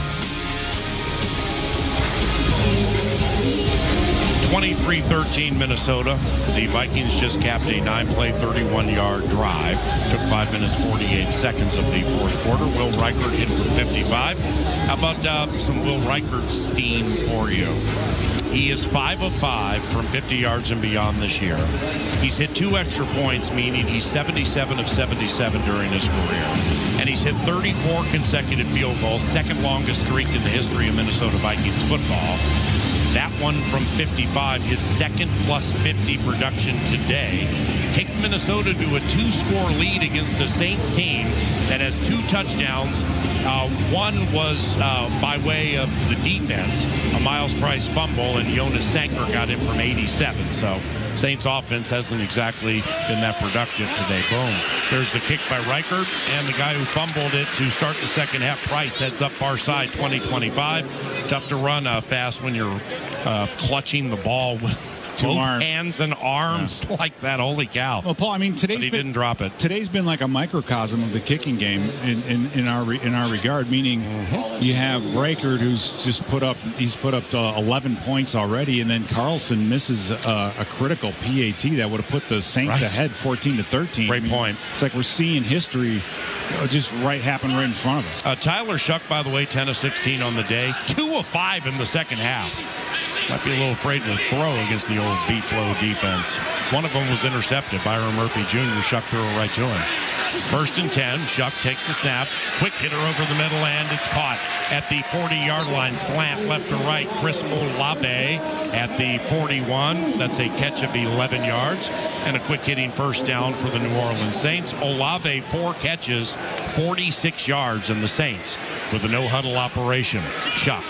Speaker 1: 23-13 Minnesota. The Vikings just capped a 9-play, 31-yard drive. Took 5 minutes, 48 seconds of the fourth quarter. Will Reichard hit for 55. How about some Will Reichard steam for you? He is 5 of 5 from 50 yards and beyond this year. He's hit 2 extra points, meaning he's 77 of 77 during his career. And he's hit 34 consecutive field goals, second longest streak in the history of Minnesota Vikings football. That one from 55, his second plus 50 production today. Take Minnesota to a 2-score lead against the Saints team that has 2 touchdowns. One was by way of the defense, a Miles Price fumble, and Jonas Sanker got it from 87. So Saints offense hasn't exactly been that productive today. Boom. There's the kick by Reichert, and the guy who fumbled it to start the second half, Price, heads up far side, 20-25. Tough to run fast when you're clutching the ball with both hands and arms like that. Holy cow.
Speaker 2: Well, Paul, I mean,
Speaker 1: he didn't drop it.
Speaker 2: Today's been like a microcosm of the kicking game in our regard, meaning you have Reichert, who's just put up 11 points already, and then Carlson misses a critical PAT that would have put the Saints ahead 14-13.
Speaker 1: Great point.
Speaker 2: It's like we're seeing history just happen right in front of us.
Speaker 1: Tyler Shuck, by the way, 10 of 16 on the day, 2 of 5 in the second half. Might be a little afraid to throw against the old beat flow defense. One of them was intercepted. Byron Murphy Jr. Shuck threw it right to him. 1st and 10. Shuck takes the snap. Quick hitter over the middle, and it's caught at the 40-yard line. Slant left to right. Chris Olave at the 41. That's a catch of 11 yards. And a quick hitting first down for the New Orleans Saints. Olave, 4 catches, 46 yards, and the Saints with a no-huddle operation. Shuck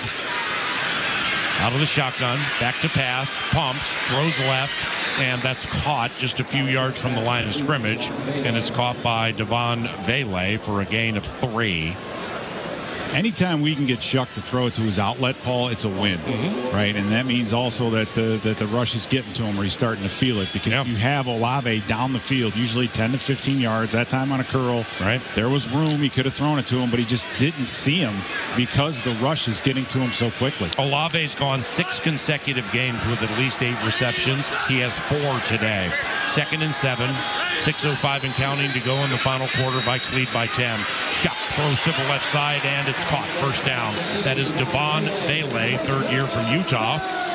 Speaker 1: out of the shotgun, back to pass, pumps, throws left, and that's caught just a few yards from the line of scrimmage, and it's caught by Devon Vele for a gain of 3.
Speaker 2: Anytime we can get Shuck to throw it to his outlet, Paul, it's a win, right? And that means also that the rush is getting to him, or he's starting to feel it, because you have Olave down the field, usually 10 to 15 yards, that time on a curl.
Speaker 1: Right.
Speaker 2: There was room. He could have thrown it to him, but he just didn't see him because the rush is getting to him so quickly.
Speaker 1: Olave's gone 6 consecutive games with at least 8 receptions. He has 4 today. 2nd and 7, 6:05 and counting to go in the final quarter. Vikes lead by 10. Shuck throws to the left side, and it's caught. First down. That is Devon Vele, 3rd year from Utah.